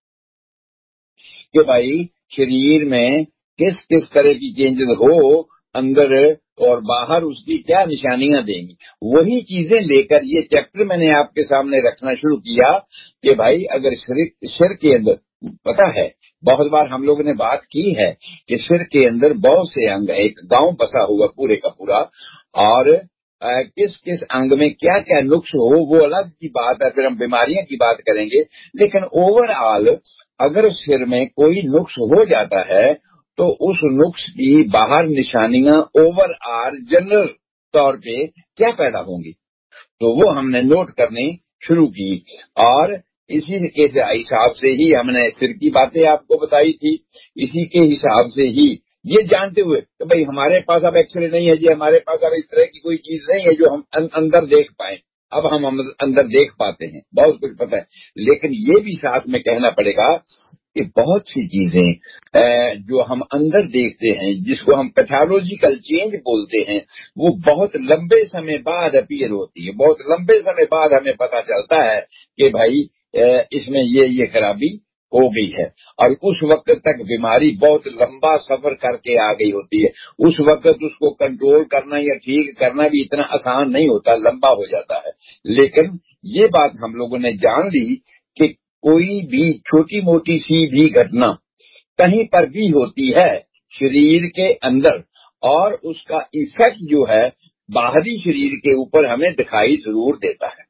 کہ بھائی شریر میں کس کس طرح کی چینجز ہو اندر اور باہر، اس کی کیا نشانیاں دیں گی. وہی چیزیں لے کر یہ چیپٹر میں نے آپ کے سامنے رکھنا شروع کیا کہ بھائی اگر سر کے اندر پتہ ہے، بہت بار ہم لوگوں نے بات کی ہے کہ سر کے اندر بہت سے انگ، ایک گاؤں بسا ہوا پورے کا پورا، اور کس کس انگ میں کیا کیا نقص ہو وہ الگ کی بات ہے، پھر ہم بیماریاں کی بات کریں گے. لیکن اوور آل اگر سر میں کوئی نقص ہو جاتا ہے تو اس نقص کی باہر نشانیاں اوور آل جنرل طور پہ کیا پیدا ہوں گی تو وہ ہم نے نوٹ کرنی شروع کی. اور اسی کے حساب سے ہی ہم نے سر کی باتیں آپ کو بتائی تھی، اسی کے حساب سے ہی یہ جانتے ہوئے کہ بھئی ہمارے پاس اب ایکس رے نہیں ہے جی، ہمارے پاس اب اس طرح کی کوئی چیز نہیں ہے جو ہم اندر دیکھ پائیں. اب ہم اندر دیکھ پاتے ہیں، بہت کچھ پتہ ہے، لیکن یہ بھی ساتھ میں کہنا پڑے گا کہ بہت سی چیزیں جو ہم اندر دیکھتے ہیں جس کو ہم پیتھولوجیکل چینج بولتے ہیں وہ بہت لمبے سمے بعد اپیئر ہوتی ہے، بہت لمبے سمے بعد ہمیں پتہ چلتا ہے کہ بھائی اس میں یہ خرابی ہو گئی ہے. اور اس وقت تک بیماری بہت لمبا سفر کر کے آ گئی ہوتی ہے، اس وقت اس کو کنٹرول کرنا یا ٹھیک کرنا بھی اتنا آسان نہیں ہوتا، لمبا ہو جاتا ہے. لیکن یہ بات ہم لوگوں نے جان لی کہ کوئی بھی چھوٹی موٹی سی بھی گھٹنا کہیں پر بھی ہوتی ہے شریر کے اندر اور اس کا ایفیکٹ جو ہے باہری شریر کے اوپر ہمیں دکھائی ضرور دیتا ہے.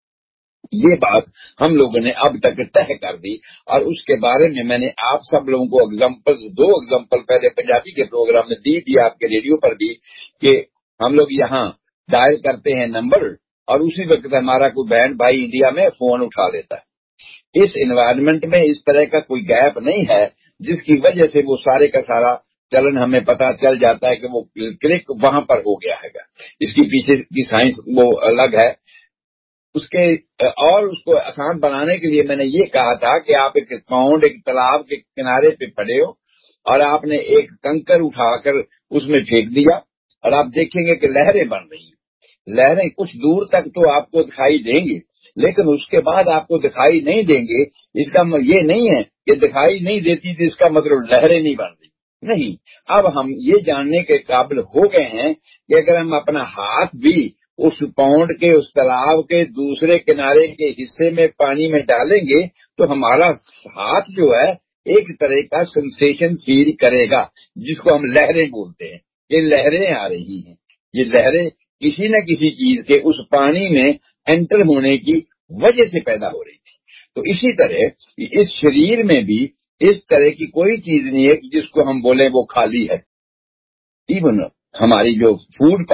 یہ بات ہم لوگوں نے اب تک طے کر دی اور اس کے بارے میں نے آپ سب لوگوں کو دو ایگزامپل پہلے پنجابی کے پروگرام میں دی آپ کے ریڈیو پر بھی کہ ہم لوگ یہاں ڈائل کرتے ہیں نمبر اور اسی وقت ہمارا کوئی بہن بھائی انڈیا میں فون اٹھا لیتا ہے. اس انوائرمنٹ میں اس طرح کا کوئی گیپ نہیں ہے جس کی وجہ سے وہ سارے کا سارا چلن ہمیں پتا چل جاتا ہے کہ وہ کلک وہاں پر ہو گیا ہے. اس کی پیچھے کی سائنس وہ الگ ہے. اس کے اور اس کو آسان بنانے کے لیے میں نے یہ کہا تھا کہ آپ ایک پاؤنڈ ایک تالاب کے کنارے پہ پڑے ہو اور آپ نے ایک کنکر اٹھا کر اس میں پھینک دیا اور آپ دیکھیں گے کہ لہریں بن رہی ہیں. لہریں کچھ دور تک تو آپ کو دکھائی دیں گی لیکن اس کے بعد آپ کو دکھائی نہیں دیں گے. اس کا یہ نہیں ہے کہ دکھائی نہیں دیتی تو اس کا مطلب لہریں نہیں بن رہی، نہیں. اب ہم یہ جاننے کے قابل ہو گئے ہیں کہ اگر ہم اپنا ہاتھ بھی اس پاؤنڈ کے اس تالاب کے دوسرے کنارے کے حصے میں پانی میں ڈالیں گے تو ہمارا ہاتھ جو ہے ایک طرح کا سنسیشن فیل کرے گا جس کو ہم لہریں بولتے ہیں. یہ لہریں آ رہی ہیں یہ لہریں کسی نہ کسی چیز کے اس پانی میں انٹر ہونے کی وجہ سے پیدا ہو رہی تھی. تو اسی طرح اس شریر میں بھی اس طرح کی کوئی چیز نہیں ہے جس کو ہم بولیں وہ خالی ہے. ایون ہماری جو فوڈ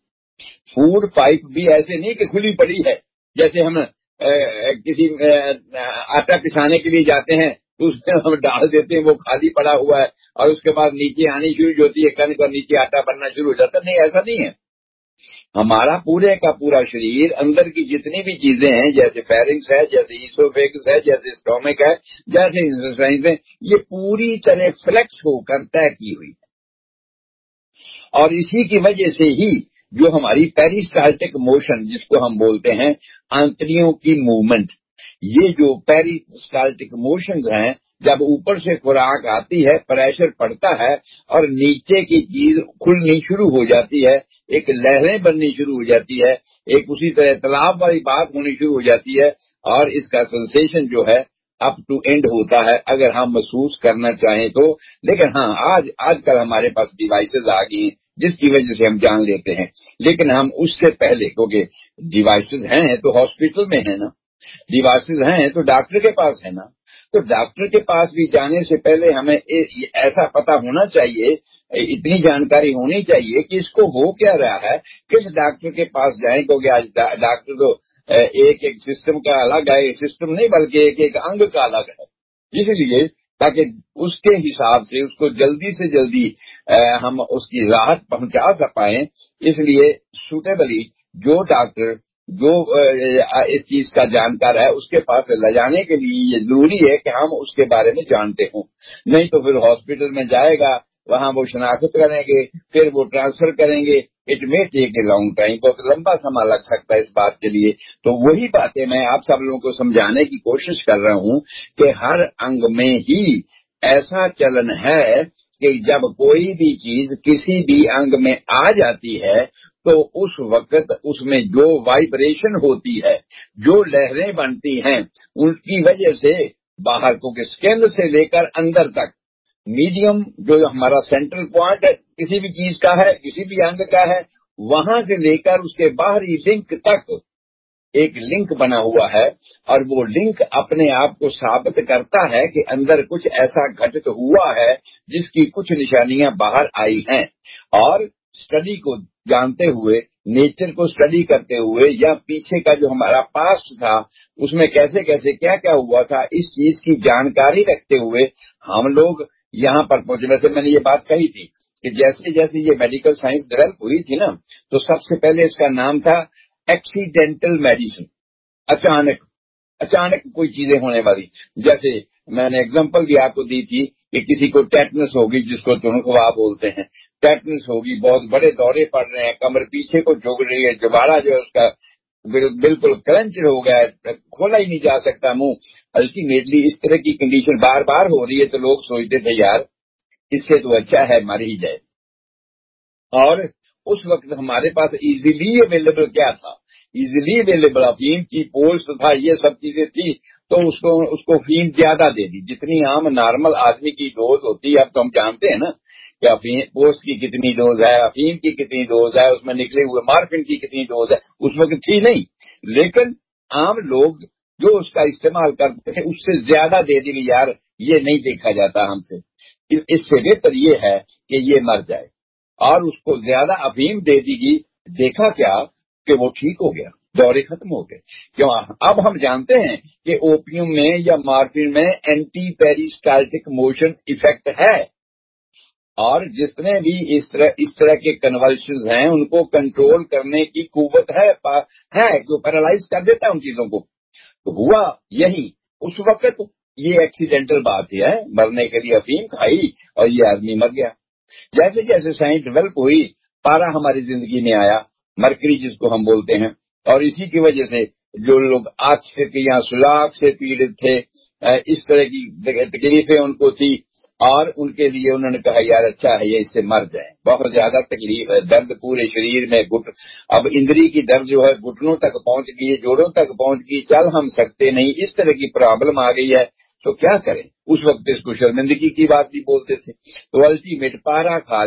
پائپ بھی ایسے نہیں کہ کھلی پڑی ہے. جیسے ہم کسی آٹا پسانے کے لیے جاتے ہیں تو اس میں ہم ڈال دیتے ہیں وہ خالی پڑا ہوا ہے اور اس کے بعد نیچے آنی شروع ہوتی ہے کنک اور نیچے آٹا بننا شروع ہو جاتا ہے. نہیں، ایسا نہیں ہے. ہمارا پورے کا پورا شریر اندر کی جتنی بھی چیزیں ہیں، جیسے فیرنگس ہے، جیسے ایسوفیگس ہے، جیسے اسٹومک ہے، جیسے انٹسٹائنز ہیں، یہ پوری طرح فلیکس ہو کر طے کی ہوئی ہے. اور اسی کی وجہ سے ہی جو ہماری پیریسٹالٹک موشن جس کو ہم بولتے ہیں آنتڑیوں کی موومنٹ، یہ جو پیریسٹالٹک موشنز ہیں، جب اوپر سے خوراک آتی ہے، پریشر پڑتا ہے اور نیچے کی چیز کھلنی شروع ہو جاتی ہے، ایک لہریں بننی شروع ہو جاتی ہے، ایک اسی طرح تالاب والی بات ہونی شروع ہو جاتی ہے، اور اس کا سنسیشن جو ہے اپ ٹو اینڈ ہوتا ہے اگر ہم محسوس کرنا چاہیں تو. لیکن ہاں آج کل ہمارے پاس ڈیوائسز آ گئی ہیں جس کی وجہ سے ہم جان لیتے ہیں. لیکن ہم اس سے پہلے، کیونکہ ڈیوائسز ہیں تو ہاسپٹل میں ہیں نا، ڈیوائسز ہیں تو ڈاکٹر کے پاس ہے نا. تو ڈاکٹر کے پاس بھی جانے سے پہلے ہمیں ایسا پتہ ہونا چاہیے، اتنی جانکاری ہونی چاہیے کہ اس کو ہو کیا رہا ہے. کس ڈاکٹر کے پاس جائیں، کیونکہ آج ڈاکٹر تو ایک سسٹم کا الگ ہے، سسٹم نہیں بلکہ ایک انگ کا الگ ہے. اس لیے تاکہ اس کے حساب سے اس کو جلدی سے جلدی ہم اس کی راحت پہنچا پائیں، اس لیے سوٹیبلی جو ڈاکٹر جو اس چیز کا جانکار ہے اس کے پاس لے جانے کے لیے یہ ضروری ہے کہ ہم اس کے بارے میں جانتے ہوں. نہیں تو پھر ہاسپٹل میں جائے گا، وہاں وہ شناخت کریں گے، پھر وہ ٹرانسفر کریں گے. It may take a long time, بہت لمبا سما لگ سکتا ہے اس بات کے لیے. تو وہی باتیں میں آپ سب لوگوں کو سمجھانے کی کوشش کر رہا ہوں کہ ہر انگ میں ہی ایسا چلن ہے کہ جب کوئی بھی چیز کسی بھی انگ میں آ جاتی ہے تو اس وقت اس میں جو وائبریشن ہوتی ہے، جو لہریں بنتی ہیں، ان کی وجہ سے باہر کو اسکن سے لے کر اندر تک میڈیم جو ہمارا سینٹرل پوائنٹ ہے کسی بھی چیز کا ہے، کسی بھی انگ کا ہے، وہاں سے لے کر اس کے باہری لنک تک ایک لنک بنا ہوا ہے. اور وہ لنک اپنے آپ کو ثابت کرتا ہے کہ اندر کچھ ایسا گھٹت ہوا ہے جس کی کچھ نشانیاں باہر آئی ہیں. اور اسٹڈی کو جانتے ہوئے، نیچر کو اسٹڈی کرتے ہوئے، یا پیچھے کا جو ہمارا پاسٹ تھا اس میں کیسے کیسے کیا کیا ہوا تھا، اس چیز کی جانکاری رکھتے ہوئے ہم لوگ یہاں پر پہنچے. ویسے میں نے یہ بات کہی تھی کہ جیسے جیسے یہ میڈیکل سائنس ڈیولپ ہوئی تھی نا، تو سب سے پہلے اس کا نام تھا ایکسیڈینٹل میڈیسن. اچانک کوئی چیزیں ہونے والی. جیسے میں نے اگزامپل بھی آپ کو دی تھی کہ کسی کو ٹیٹنس ہوگی، جس کو تنخواہ بولتے ہیں، ٹیٹنس ہوگی، بہت بڑے دورے پڑ رہے ہیں، کمر پیچھے کو جھک رہی ہے، جباڑا جو ہے اس کا بالکل کرنچر ہو گیا ہے، کھولا ہی نہیں جا سکتا منہ. الٹیمیٹلی اس طرح کی کنڈیشن بار بار ہو رہی ہے تو لوگ سوچتے تھے یار اس سے تو اچھا ہے مر ہی جائے. اور اس وقت ہمارے پاس ایزیلی اویلیبل کیا تھا؟ ایزیلی اویلیبل افیم کی پوسٹ تھا، یہ سب چیزیں تھی. تو اس کو افیم زیادہ دے دی جتنی عام نارمل آدمی کی ڈوز ہوتی ہے. اب تو ہم جانتے ہیں نا کہ افیم پوسٹ کی کتنی ڈوز ہے، افیم کی کتنی ڈوز ہے، اس میں نکلے ہوئے مارفن کی کتنی ڈوز ہے. اس وقت تھی نہیں، لیکن عام لوگ جو اس کا استعمال کرتے تھے اس سے زیادہ دے دی. یار یہ نہیں دیکھا جاتا ہم سے، اس سے بہتر یہ ہے کہ یہ مر جائے. اور اس کو زیادہ افیم دے دی گئی. دیکھا کیا کہ وہ ٹھیک ہو گیا، دورے ختم ہو گئے. کیوں؟ اب ہم جانتے ہیں کہ اوپیم میں یا مارفن میں اینٹی پیریسٹالٹک موشن ایفیکٹ ہے، اور جتنے بھی اس طرح کے کنولشنز ہیں ان کو کنٹرول کرنے کی قوت ہے جو پیرالائز کر دیتا ہے ان چیزوں کو. تو ہوا یہی اس وقت. یہ ایکسیڈنٹل بات ہے، مرنے کے لیے افیم کھائی اور یہ آدمی مر گیا. جیسے جیسے سائنس ڈیولپ ہوئی، پارا ہماری زندگی میں آیا، مرکری جس کو ہم بولتے ہیں. اور اسی کی وجہ سے جو لوگ آسفک یا سلاخ سے پیڑت تھے، اس طرح کی تکلیفیں ان کو تھی، اور ان کے لیے انہوں نے کہا یار اچھا ہے یہ اس سے مر جائیں. بہت زیادہ تکلیف ہے، درد پورے شریر میں، اب اندری کی درد جو ہے گھٹنوں تک پہنچ گئی، جوڑوں تک پہنچ گئی، چل ہم سکتے نہیں، اس طرح کی پرابلم آ گئی ہے. تو کیا کریں؟ اس وقت اس کو شرمندگی کی بات بھی بولتے تھے. تو الٹیمیٹ پارا کھا لیا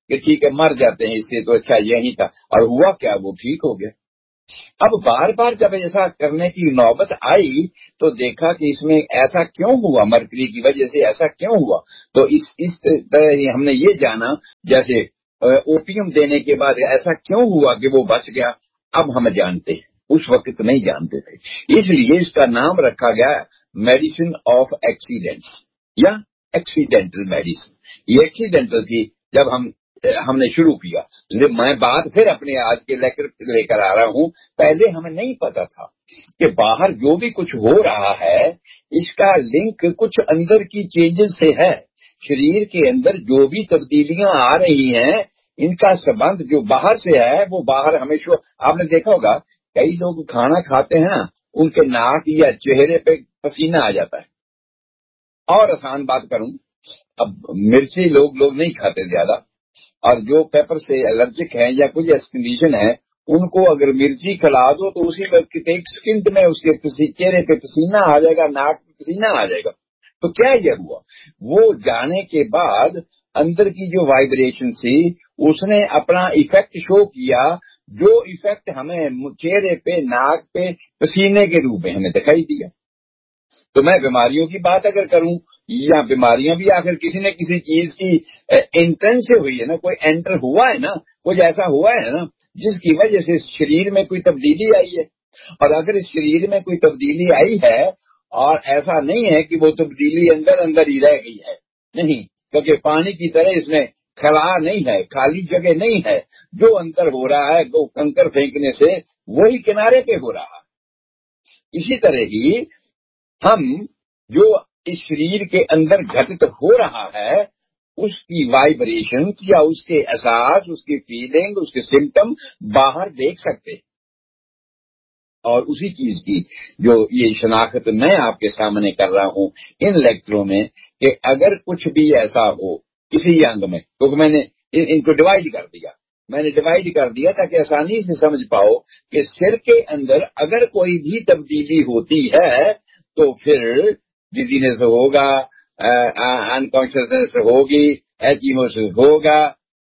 کہ ٹھیک ہے مر جاتے ہیں اس سے تو اچھا یہی تھا، اور ہوا کیا، وہ ٹھیک ہو گیا۔ اب بار بار جب ایسا کرنے کی نوبت آئی تو دیکھا کہ اس میں ایسا کیوں ہوا، مرکری کی وجہ سے ایسا کیوں ہوا، تو اس طرح ہم نے یہ جانا، جیسے اوپیم دینے کے بعد ایسا کیوں ہوا کہ وہ بچ گیا، اب ہم جانتے ہیں، اس وقت نہیں جانتے تھے، اس لیے اس کا نام رکھا گیا میڈیسن آف ایکسیڈنٹس یا ایکسیڈینٹل میڈیسن۔ یہ ایکسیڈینٹل تھی جب ہم نے شروع کیا۔ میں بات پھر اپنے آج کے لیکچر لے کر آ رہا ہوں، پہلے ہمیں نہیں پتا تھا کہ باہر جو بھی کچھ ہو رہا ہے اس کا لنک کچھ اندر کی چینجز سے ہے، شریر کے اندر جو بھی تبدیلیاں آ رہی ہیں ان کا سبند جو باہر سے ہے وہ باہر ہمیشہ، آپ نے دیکھا ہوگا کئی لوگ کھانا کھاتے ہیں ان کے ناک یا چہرے پہ پسینہ آ جاتا ہے۔ اور آسان بات کروں، اب مرچی لوگ نہیں کھاتے زیادہ، اور جو پیپر سے الرجک ہیں یا کچھ ایسی کنڈیشن ہے ان کو اگر مرچی کھلا دو تو اسی وقت ایک سیکنڈ میں اس کے چہرے پہ پسینہ آ جائے گا، ناک پہ پسینہ آ جائے گا۔ تو کیا یہ ہوا، وہ جانے کے بعد اندر کی جو وائبریشن تھی اس نے اپنا ایفیکٹ شو کیا، جو ایفیکٹ ہمیں چہرے پہ ناک پہ پسینے کے روپ میں ہمیں دکھائی دیا۔ تو میں بیماریوں کی بات اگر کروں، یا بیماریاں بھی آخر کسی نہ کسی چیز کی انٹرنس سے ہوئی ہے نا، کوئی انٹر ہوا ہے نا، کچھ ایسا ہوا ہے نا جس کی وجہ سے اس شریر میں کوئی تبدیلی آئی ہے۔ اور اگر اس شریر میں کوئی تبدیلی آئی ہے اور ایسا نہیں ہے کہ وہ تبدیلی اندر ہی رہ گئی ہے، نہیں، کیونکہ پانی کی طرح اس میں خلا نہیں ہے، خالی جگہ نہیں ہے، جو اندر ہو رہا ہے وہ کنکر پھینکنے سے وہی کنارے پہ ہو رہا ہے۔ اسی طرح ہی ہم جو اس شریر کے اندر گھٹت ہو رہا ہے اس کی وائبریشنز یا اس کے احساس، اس کی فیلنگ، اس کے سمٹم باہر دیکھ سکتے ہیں۔ اور اسی چیز کی جو یہ شناخت میں آپ کے سامنے کر رہا ہوں ان لیکچروں میں، کہ اگر کچھ بھی ایسا ہو کسی انگ میں، کیونکہ میں نے ان کو ڈیوائیڈ کر دیا تاکہ آسانی سے سمجھ پاؤ کہ سر کے اندر اگر کوئی بھی تبدیلی ہوتی ہے تو پھر ڈیزینس ہوگا، انکانشیسنس ہوگی، ایچیموسس ہوگا،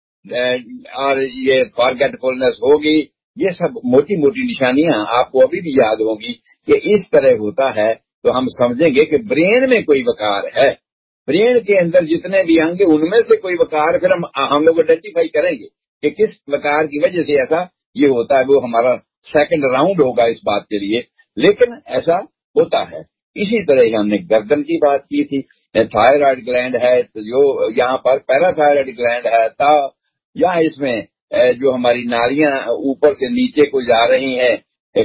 اور یہ فارگیٹفولنس ہوگی۔ یہ سب موٹی موٹی نشانیاں آپ کو ابھی بھی یاد ہوں گی کہ اس طرح ہوتا ہے، تو ہم سمجھیں گے کہ برین میں کوئی وقار ہے، برین کے اندر جتنے بھی آئیں گے ان میں سے کوئی وقار، پھر ہم لوگ آئیڈینٹیفائی کریں گے کہ کس وقار کی وجہ سے ایسا یہ ہوتا ہے، وہ ہمارا سیکنڈ راؤنڈ ہوگا اس بات کے لیے، لیکن ایسا ہوتا ہے۔ اسی طرح ہم نے گردن کی بات کی تھی، تھائرائڈ گلینڈ ہے تو جو یہاں پر پیراتھائرائڈ گلینڈ ہے، یا اس میں جو ہماری نالیاں اوپر سے نیچے کو جا رہی ہیں،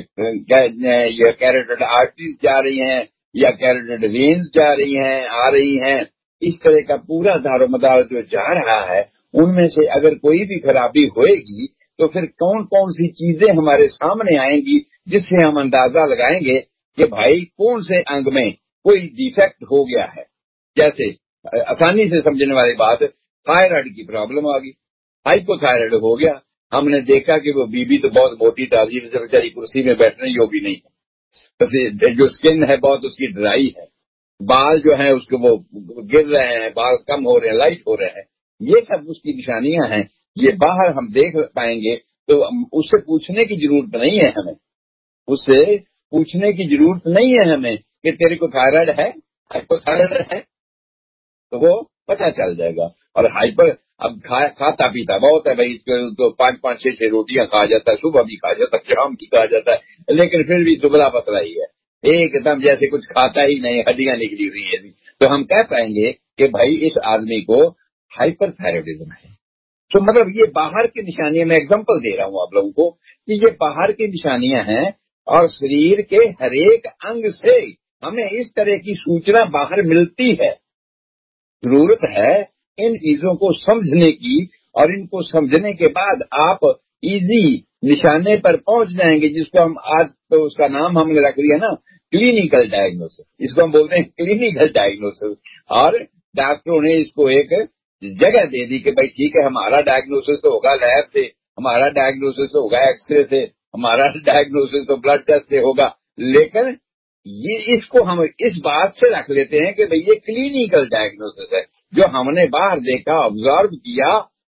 یہ کیروٹیڈ آرٹریز جا رہی ہیں یا کیروٹیڈ وینز جا رہی ہیں، آ رہی ہیں، اس طرح کا پورا دار و مدار جو جا رہا ہے ان میں سے اگر کوئی بھی خرابی ہوئے گی تو پھر کون کون سی چیزیں ہمارے سامنے آئیں گی جس سے ہم اندازہ لگائیں گے کہ بھائی کون سے انگ میں کوئی ڈیفیکٹ ہو گیا ہے۔ جیسے آسانی سے سمجھنے والی بات، تھائرائڈ کی پرابلم آ گئی، ہائپو تھائرائڈ ہو گیا، ہم نے دیکھا کہ وہ بی بی تو بہت موٹی تازی بیچاری کرسی میں بیٹھنے یوگی نہیں ہے، جو اسکن ہے بہت اس کی ڈرائی ہے، بال جو ہیں اس کے وہ گر رہے ہیں، بال کم ہو رہے ہیں، لائٹ ہو رہے ہیں، یہ سب اس کی نشانیاں ہیں، یہ باہر ہم دیکھ پائیں گے۔ تو اس سے پوچھنے کی ضرورت نہیں ہے ہمیں، اس سے پوچھنے کی ضرورت نہیں ہے ہمیں کہ تیرے کو تھائرائڈ ہے، ہائپو تھائرائڈ ہے، تو وہ پتہ چل جائے گا۔ اور ہائپر اب کھاتا پیتا بہت ہے بھائی، تو 5 6 روٹیاں کھا جاتا ہے، صبح بھی کھا جاتا ہے، شام بھی کھا جاتا ہے، لیکن پھر بھی دبلا پتلا ہی ہے، ایک دم جیسے کچھ کھاتا ہی نہیں، ہڈیاں نکلی ہوئی ہیں۔ تو ہم کہہ پائیں گے کہ بھائی اس آدمی کو ہائپر تھائرائڈزم ہے۔ تو مطلب یہ باہر کی نشانیاں، میں اگزامپل دے رہا ہوں آپ لوگوں کو کہ یہ باہر کی نشانیاں ہیں، اور شریر کے ہر ایک انگ سے ہمیں اس طرح کی سوچنا باہر ملتی ہے۔ ضرورت ہے ان چیزوں کو سمجھنے کی، اور ان کو سمجھنے کے بعد آپ ایزی نشانے پر پہنچ جائیں گے، جس کو ہم آج تو اس کا نام ہم نے رکھ دیا نا کلینیکل ڈائگنوسس، اس کو ہم بولتے ہیں کلینیکل ڈائگنوسس، اور ڈاکٹروں نے اس کو ایک جگہ دے دی کہ بھائی ٹھیک ہے، ہمارا ڈائگنوسس تو ہوگا لیب سے، ہمارا ڈائگنوسس تو ہوگا ایکس رے سے، ہمارا ڈائگنوسس تو بلڈ ٹیسٹ سے ہوگا، لیکن یہ اس کو ہم اس بات سے رکھ لیتے ہیں کہ بھئی یہ کلینیکل ڈائگنوسس ہے، جو ہم نے باہر دیکھا، آبزرو کیا،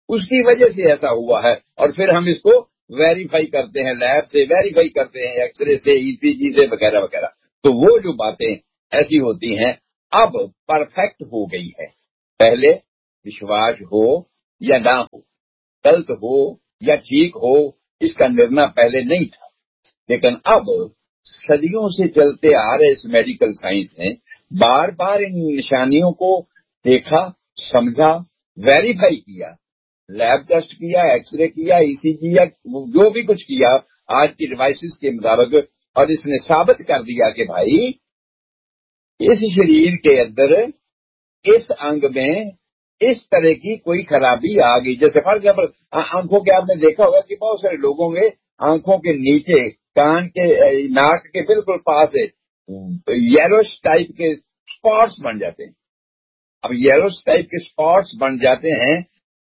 اس کی وجہ سے ایسا ہوا ہے، اور پھر ہم اس کو ویریفائی کرتے ہیں، لیب سے ویریفائی کرتے ہیں، ایکس رے سے، ای سی جی سے، وغیرہ وغیرہ. تو وہ جو باتیں ایسی ہوتی ہیں اب پرفیکٹ ہو گئی ہے. پہلے وشواس ہو یا نہ ہو، غلط ہو یا ٹھیک ہو، اس کا نرنا پہلے نہیں تھا. لیکن اب صدیوں سے چلتے آ رہے اس میڈیکل سائنس نے بار بار ان نشانیوں کو دیکھا، سمجھا، ویریفائی کیا، لیب ٹیسٹ کیا، ایکس رے کیا، ای سی جی یا جو بھی کچھ کیا آج کی ڈیوائسز کے مطابق، اور اس نے ثابت کر دیا کہ بھائی اس شریر کے اندر اس انگ میں اس طرح کی کوئی خرابی آ گئی. جیسے فار ایگزامپل آنکھوں کے آپ نے دیکھا ہوگا کہ بہت سارے لوگوں کے آنکھوں کے نیچے، کان کے، ناک کے بالکل پاس یلوش ٹائپ کے اسپاٹس بن جاتے ہیں. اب یلوش ٹائپ کے اسپاٹس بن جاتے ہیں،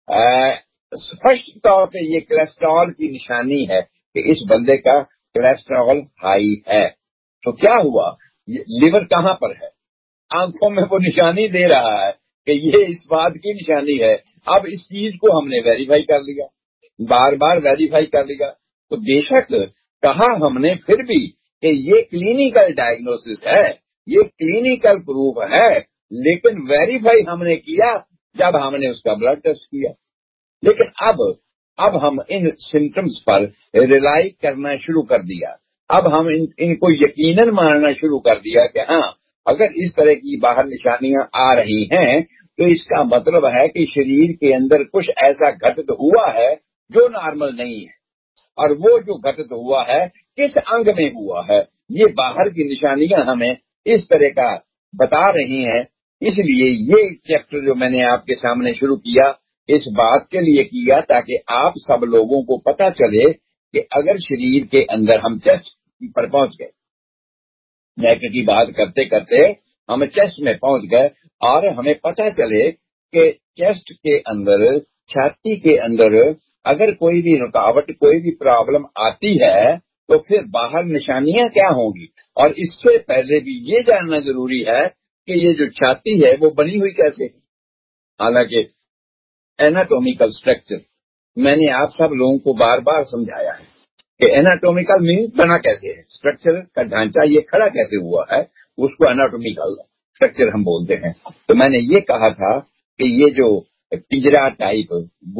اسپشٹ طور پہ یہ کولیسٹرول کی نشانی ہے کہ اس بندے کا کولیسٹرول ہائی ہے. تو کیا ہوا؟ لیور کہاں پر ہے؟ آنکھوں میں وہ نشانی دے رہا ہے کہ یہ اس بات کی نشانی ہے. اب اس چیز کو ہم نے ویریفائی کر لیا، بار بار ویریفائی کر لیا. تو بے شک کہا ہم نے پھر بھی کہ یہ کلینیکل ڈائگنوسس ہے، یہ کلینیکل پروف ہے، لیکن ویریفائی ہم نے کیا جب ہم نے اس کا بلڈ ٹیسٹ کیا. لیکن اب ہم ان سمٹمز پر ریلائی کرنا شروع کر دیا. اب ہم ان کو یقیناً ماننا شروع کر دیا کہ ہاں اگر اس طرح کی باہر نشانیاں آ رہی ہیں تو اس کا مطلب ہے کہ شریر کے اندر کچھ ایسا گھٹت ہوا ہے جو نارمل نہیں ہے، اور وہ جو گھٹت ہوا ہے کس انگ میں ہوا ہے، یہ باہر کی نشانیاں ہمیں اس طرح کا بتا رہی ہیں. اس لیے یہ چیپٹر جو میں نے آپ کے سامنے شروع کیا اس بات کے لیے کیا تاکہ آپ سب لوگوں کو پتہ چلے کہ اگر شریر کے اندر ہم چیسٹ پر پہنچ گئے، نیک کی بات کرتے کرتے ہم چیسٹ میں پہنچ گئے، اور ہمیں پتہ چلے کہ چیسٹ کے اندر، چھاتی کے اندر اگر کوئی بھی رکاوٹ، کوئی بھی پرابلم آتی ہے تو پھر باہر نشانیاں کیا ہوں گی. اور اس سے پہلے بھی یہ جاننا ضروری ہے کہ یہ جو چھاتی ہے وہ بنی ہوئی کیسے ہے. حالانکہ ایناٹومیکل اسٹرکچر میں نے آپ سب لوگوں کو بار بار سمجھایا ہے کہ ایناٹومیکل مینس بنا کیسے ہے، اسٹرکچر کا ڈھانچہ یہ کھڑا کیسے ہوا ہے، اس کو ایناٹومیکل اسٹرکچر ہم بولتے ہیں. تو میں نے یہ کہا تھا کہ یہ جو پنجرا ٹائپ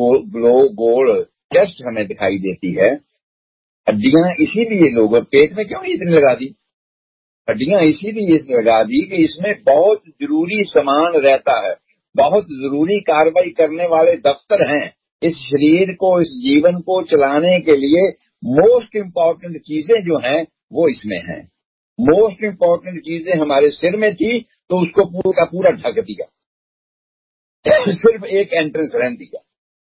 گول چیسٹ ہمیں دکھائی دیتی ہے، ہڈیاں اسی لیے لوگ پیٹ میں کیوں نہیں اتنی لگا دی، ہڈیاں اسی لیے لگا دی کہ اس میں بہت ضروری سامان رہتا ہے، بہت ضروری کارروائی کرنے والے دفتر ہیں. اس شریر کو، اس جیون کو چلانے کے لیے موسٹ امپورٹنٹ چیزیں جو ہیں وہ اس میں ہیں. موسٹ امپورٹنٹ چیزیں ہمارے سر میں تھی تو اس کو پورا پورا ڈھک دیا، صرف ایک انٹرنس رہن دیا.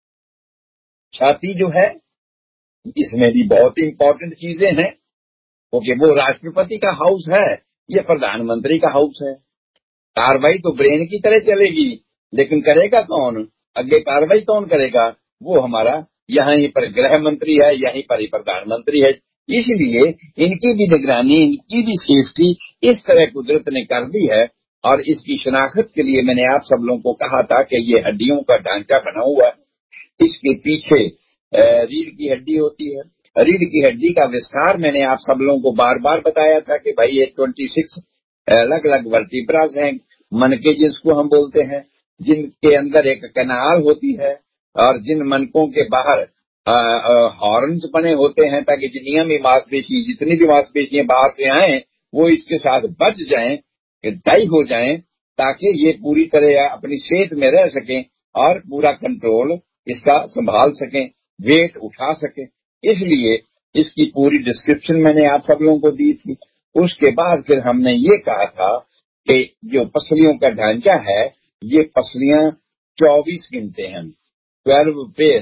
چھاتی جو ہے اس میں بھی بہت امپورٹنٹ چیزیں ہیں، کیونکہ وہ راشٹرپتی کا ہاؤس ہے، یہ پردھان منتری کا ہاؤس ہے. کاروائی تو برین کی طرح چلے گی، لیکن کرے گا کون؟ اگے کاروائی کون کرے گا؟ وہ ہمارا یہاں پر گرہ منتری ہے، یہیں پر ہی پردھان منتری ہے. اس لیے ان کی بھی نگرانی، ان کی بھی سیفٹی اس طرح قدرت نے کر دی ہے. اور اس کی شناخت کے لیے میں نے آپ سب لوگوں کو کہا تھا کہ یہ ہڈیوں کا ڈھانچہ بنا ہوا ہے. اس کے پیچھے ریڑھ کی ہڈی ہوتی ہے. ریڑھ کی ہڈی کا وستار میں نے آپ سب لوگوں کو بار بار بتایا تھا کہ بھائی یہ 26 الگ الگ ورٹیبراز ہیں، منکے جس کو ہم بولتے ہیں، جن کے اندر ایک کینال ہوتی ہے، اور جن منکوں کے باہر ہارنز بنے ہوتے ہیں تاکہ جتنی بھی ماس پیشی، جتنی بھی ماس پیشیاں باہر سے آئیں وہ اس کے ساتھ بچ جائیں، ڈائی ہو جائیں، تاکہ یہ پوری طرح اپنی صحت میں رہ سکیں اور پورا کنٹرول اس کا سنبھال سکیں، ویٹ اٹھا سکیں. اس لیے اس کی پوری ڈسکرپشن میں نے آپ سب لوگوں کو دی تھی. اس کے بعد پھر ہم نے یہ کہا تھا کہ جو پسلیوں کا ڈھانچہ ہے یہ پسلیاں 24 گنتے ہیں، 12 پیر،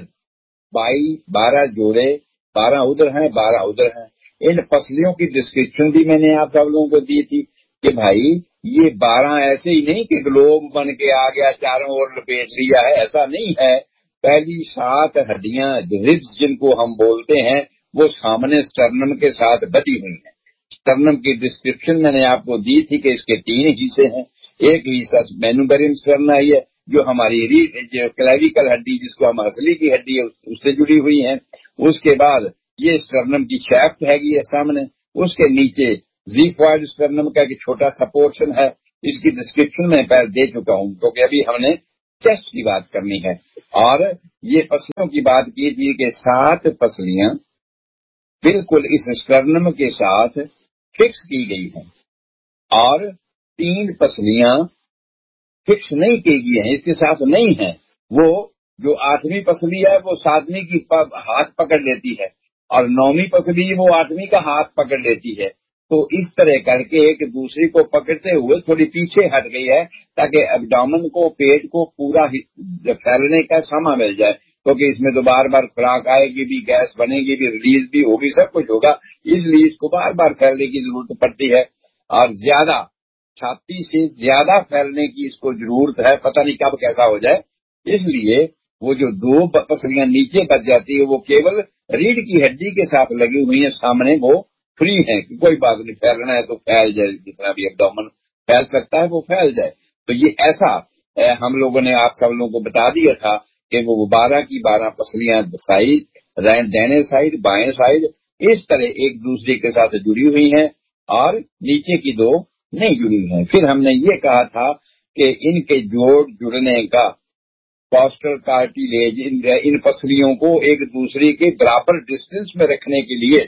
12 جوڑے، 12 ادھر ہیں، 12 ادھر ہیں. ان پسلیوں کی ڈسکرپشن بھی میں نے آپ سب لوگوں کو دی تھی کہ بھائی یہ 12 ایسے ہی نہیں کہ گلوب بن کے آ گیا چاروں اور لپیٹ لیا ہے، ایسا نہیں ہے. پہلی 7 ہڈیاں ربس جن کو ہم بولتے ہیں وہ سامنے سٹرنم کے ساتھ بٹی ہوئی ہیں. سٹرنم کی ڈسکرپشن میں نے آپ کو دی تھی کہ اس کے 3 حصے ہیں. ایک حصہ مینوبرین سٹرنا ہے، جو ہماری جو کلیویکل ہڈی جس کو ہم اصلی کی ہڈی ہے اس سے جڑی ہوئی ہیں. اس کے بعد یہ اسٹرنم کی شیفٹ ہے گی سامنے. اس کے نیچے زیفوائڈ اسٹرنم کا ایک چھوٹا سا پورشن ہے. اس کی ڈسکرپشن میں پہلے دے چکا ہوں کیونکہ ابھی ہم نے چیسٹ کی بات کرنی ہے. اور یہ پسلیوں کی بات کی تھی کہ 7 پسلیاں بالکل اس اسٹرنم کے ساتھ فکس کی گئی ہیں اور 3 پسلیاں فکس نہیں کی گئی ہیں، اس کے ساتھ نہیں ہیں. وہ جو 8ویں پسلی ہے وہ 7ویں کی ہاتھ پکڑ لیتی ہے اور 9ویں پسلی وہ 8ویں کا ہاتھ پکڑ لیتی ہے. تو اس طرح کر کے ایک دوسری کو پکڑتے ہوئے تھوڑی پیچھے ہٹ گئی ہے تاکہ ایبڈومن کو پیٹ کو پورا پھیلنے کا ساما مل جائے، کیونکہ اس میں تو بار بار خوراک آئے گی بھی، گیس بنے گی بھی، ریلیز بھی ہوگی، سب کچھ ہوگا. اس لیے اس کو بار بار پھیلنے کی ضرورت پڑتی ہے اور زیادہ چھاتی سے زیادہ پھیلنے کی اس کو ضرورت ہے، پتہ نہیں کب کیسا ہو جائے. اس لیے وہ جو 2 پسلیاں نیچے بچ جاتی ہے وہ کیول ریڑھ کی ہڈی کے ساتھ لگی ہوئی ہیں سامنے، وہ فری ہیں کہ کوئی بات نہیں، پھیلنا ہے تو پھیل جائے، جتنا بھی ایبڈومن پھیل سکتا ہے وہ پھیل جائے. تو یہ ایسا ہم لوگوں نے آپ سب لوگوں کو بتا دیا تھا کہ وہ 12 کی 12 پسلیاں سائڈ دائیں سائڈ بائیں سائڈ اس طرح ایک دوسرے کے ساتھ جڑی ہوئی ہیں اور نیچے کی 2 نہیں جڑی ہوئی ہیں. پھر ہم نے یہ کہا تھا کہ ان کے جڑنے کا پاسٹر کارٹیلیج ان پسلیوں کو ایک دوسرے کے برابر ڈسٹینس میں رکھنے کے لیے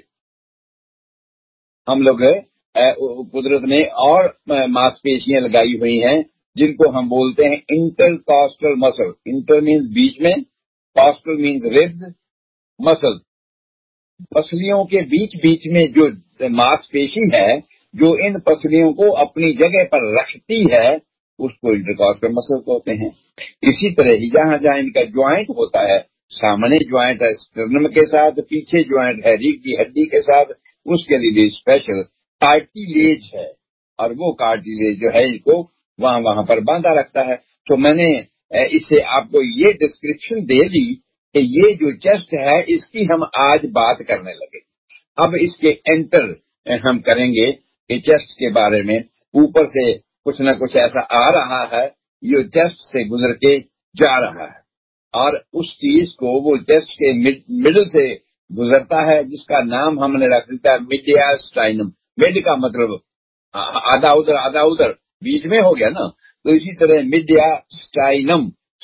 ہم لوگ قدرت نے اور ماس پیشیاں لگائی ہوئی ہیں جن کو ہم بولتے ہیں انٹر کاسٹل مسل. انٹر مینز بیچ میں، کاسٹل مینز ریبز مسل. پسلیوں کے بیچ میں جو ماس پیشی ہے جو ان پسلیوں کو اپنی جگہ پر رکھتی ہے اس کو انٹرکاسٹل مسل کہتے ہیں. اسی طرح ہی جہاں جہاں ان کا جوائنٹ ہوتا ہے، سامنے جوائنٹ ہے اسٹرنم کے ساتھ، پیچھے جوائنٹ ہے ریڑھ کی ہڈی کے ساتھ، اس کے لیے اسپیشل کارٹیلیج ہے اور وہ کارٹیلیج جو ہے اس کو وہاں پر باندھا رکھتا ہے. تو میں نے اس سے آپ کو یہ ڈسکرپشن دے دی کہ یہ جو چیسٹ ہے اس کی ہم آج بات کرنے لگے. اب اس کے انٹر ہم کریں گے کہ چیسٹ کے بارے میں اوپر سے کچھ نہ کچھ ایسا آ رہا ہے جو چیسٹ سے گزر کے جا رہا ہے اور اس چیز کو وہ چیسٹ کے مڈل سے گزرتا ہے جس کا نام ہم نے رکھ دیا میڈیاسٹائنم. میڈ کا مطلب آدھا ادھر بیچ میں ہو گیا نا، تو اسی طرح میڈیاسٹائنم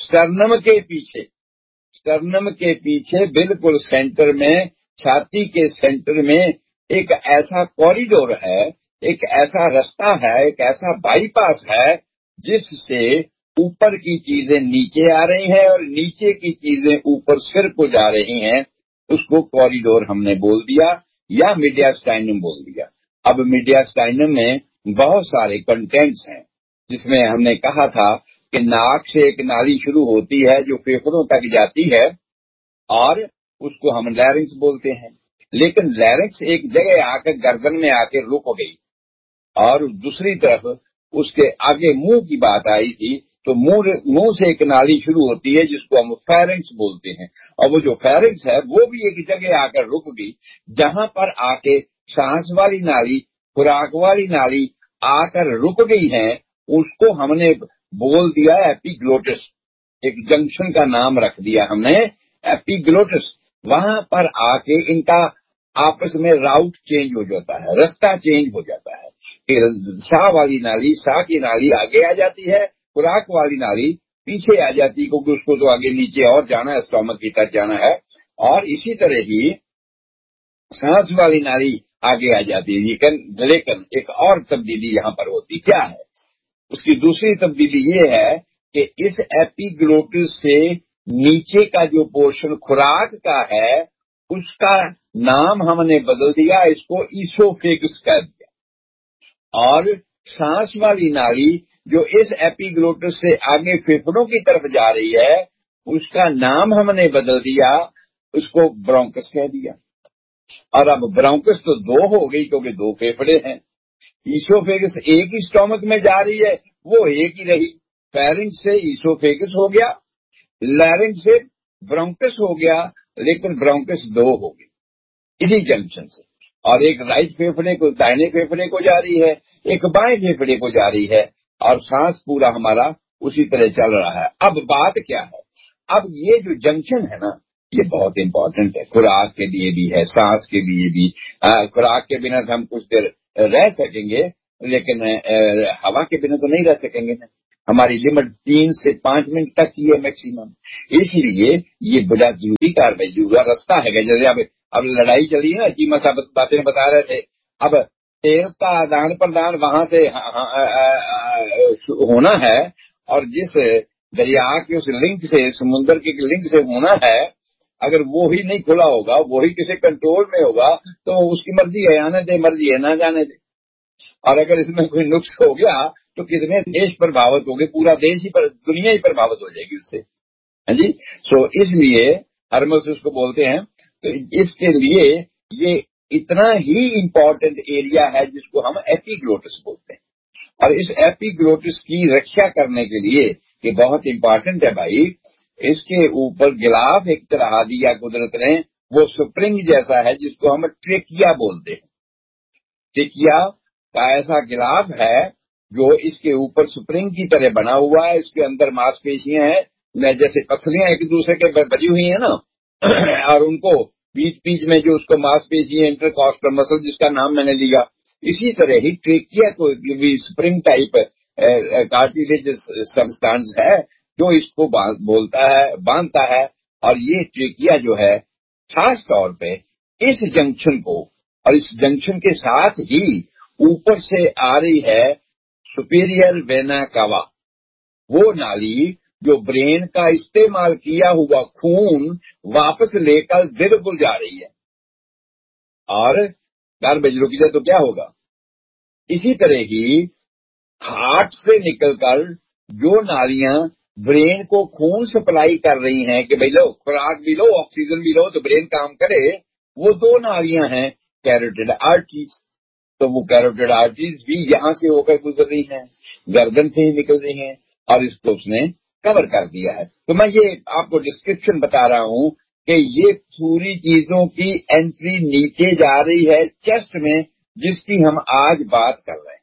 اسٹرنم کے پیچھے بالکل سینٹر میں، چھاتی کے سینٹر میں ایک ایسا کوریڈور ہے، ایک ایسا رستہ ہے، ایک ایسا بائی پاس ہے جس سے اوپر کی چیزیں نیچے آ رہی ہیں اور نیچے کی چیزیں اوپر سر کو جا رہی ہیں. اس کو کوریڈور ہم نے بول دیا یا میڈیاسٹائنم بول دیا. اب میڈیاسٹائنم میں بہت سارے کنٹینٹس ہیں جس میں ہم نے کہا تھا کہ ناک سے ایک نالی شروع ہوتی ہے جو پھیپھڑوں تک جاتی ہے اور اس کو ہم لیرنکس بولتے ہیں. لیکن لیرنکس ایک جگہ آ کے گردن میں آ کے رک گئی اور دوسری طرف اس کے آگے منہ کی بات آئی تھی تو منہ سے ایک نالی شروع ہوتی ہے جس کو ہم فیرنکس بولتے ہیں اور وہ جو فیرنکس ہے وہ بھی ایک جگہ آ کر رک گئی جہاں پر آ کے سانس والی نالی، خوراک والی نالی آ کر رک گئی ہیں. اس کو ہم نے بول دیا ایپیگلوٹس. ایک جنکشن کا نام رکھ دیا ہم نے ایپیگلوٹس. وہاں پر آ کے ان کا آپس میں راؤٹ چینج ہو جاتا ہے، رستہ چینج ہو جاتا ہے. پھر ساہ کی نالی آگے آ جاتی ہے، خوراک والی نالی پیچھے آ جاتی ہے کیونکہ اس کو تو آگے نیچے اور جانا ہے، اسٹومک کی طرف جانا ہے. اور اسی طرح ہی سانس والی نالی آگے آ جاتی ہے. لیکن ایک اور تبدیلی یہاں پر ہوتی کیا ہے؟ اس کی دوسری تبدیلی یہ ہے کہ اس ایپیگلوٹس سے نیچے کا جو پورشن خوراک کا ہے اس کا نام ہم نے بدل دیا، اس کو ایسوفیگس کہہ دیا. اور سانس والی نالی جو اس ایپیگلوٹس سے آگے پھیپھڑوں کی طرف جا رہی ہے اس کا نام ہم نے بدل دیا، اس کو برونکس کہہ دیا. اور اب برونکس تو 2 ہو گئی کیونکہ 2 پھیپھڑے ہیں. ایسوفیگس ایک ہی اسٹومک میں جا رہی ہے وہ ایک ہی رہی، فیرنکس سے ایسوفیگس ہو گیا، لیرنکس سے برونکس ہو گیا، لیکن برونکس 2 ہو گئی اسی جنکشن سے. اور ایک رائٹ پھیپھڑے کو دائیں پھیپھڑے کو جا رہی ہے، ایک بائیں پھیپھڑے کو جا رہی ہے اور سانس پورا ہمارا اسی طرح چل رہا ہے. اب بات کیا ہے؟ اب یہ جو جنکشن ہے نا یہ بہت امپورٹنٹ ہے، خوراک کے لیے بھی ہے، سانس کے لیے بھی. خوراک کے بنا تو ہم کچھ دیر رہ سکیں گے لیکن ہوا کے بنا تو نہیں رہ سکیں گے نا. ہماری لمٹ 3 سے 5 منٹ تک کی ہے میکسیمم. اس لیے یہ بڑا ضروری کاروائی ضروری راستہ ہے. جیسے اب لڑائی چلی ہے نا، جیما صاحب باتیں بتا رہے تھے. اب تیل کا آدان پردان وہاں سے ہونا ہے، اور جس دریا کے اس لنک سے، سمندر کے لنک سے ہونا ہے، اگر وہی نہیں کھلا ہوگا، وہی کسی کنٹرول میں ہوگا تو اس کی مرضی ہے آنے دے، مرضی ہے نہ جانے دے. اور اگر اس میں کوئی نقص ہو گیا تو کتنے دیش پربھاوت ہو گئے، پورا دیش ہی دنیا ہی پربھاوت ہو جائے گی اس سے. ہاں جی. سو اس لیے ہرمس اس کو بولتے ہیں. تو اس کے لیے یہ اتنا ہی امپورٹنٹ ایریا ہے جس کو ہم ایپیگلوٹس بولتے ہیں. اور اس ایپیگلوٹس کی رکشا کرنے کے لیے یہ بہت امپورٹنٹ ہے بھائی. اس کے اوپر غلاف ایک طرح دیا قدرت نے، وہ سپرنگ جیسا ہے جس کو ہم ٹریکیا بولتے ہیں. ٹریکیا کا ایسا غلاف ہے جو اس کے اوپر سپرنگ کی طرح بنا ہوا ہے. اس کے اندر ماس پیشیاں ہیں جیسے پسلیاں ایک دوسرے کے بجی ہوئی ہیں نا، اور ان کو بیچ بیچ میں جو اس کو ماس پیشیاں انٹرکاسٹل مسل جس کا نام میں نے لیا، اسی طرح ہی ٹریکیا کو بھی سپرنگ ٹائپ کارٹیلیج سبسٹانس ہے جو اس کو بولتا ہے، باندھتا ہے. اور یہ ٹریکیا جو ہے خاص طور پہ اس جنکشن کو، اور اس جنکشن کے ساتھ ہی اوپر سے آ رہی ہے سپیریئر وینا کاوا، وہ نالی جو برین کا استعمال کیا ہوا خون واپس لے کر دل کو جا رہی ہے. اور گاربیج رک جائے تو کیا ہوگا؟ اسی طرح ہی ہارٹ سے نکل کر جو نالیاں برین کو خون سپلائی کر رہی ہیں کہ بھائی لو خوراک بھی لو، آکسیجن بھی لو تو برین کام کرے، وہ 2 نالیاں ہیں کیروٹیڈ آرٹریز. تو وہ کیروٹیڈ آرٹریز بھی یہاں سے ہو کر گزر رہی ہیں، گردن سے ہی نکل رہی ہیں، اور اس کو اس نے کور کر دیا ہے. تو میں یہ آپ کو ڈسکرپشن بتا رہا ہوں کہ یہ پوری چیزوں کی انٹری نیچے جا رہی ہے چیسٹ میں، جس کی ہم آج بات کر رہے ہیں.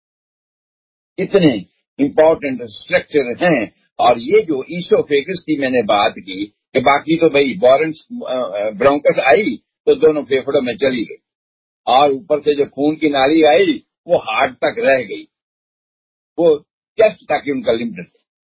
اتنے امپورٹنٹ اسٹرکچر ہیں. اور یہ جو ایسوفیگس کی میں نے بات کی کہ باقی تو بھائی بورنس برونکس آئی تو دونوں پھیپھڑوں میں چلی گئی، اور اوپر سے جو خون کی نالی آئی وہ ہارٹ تک رہ گئی، وہ چیسٹ تک ان کا لمٹڈ.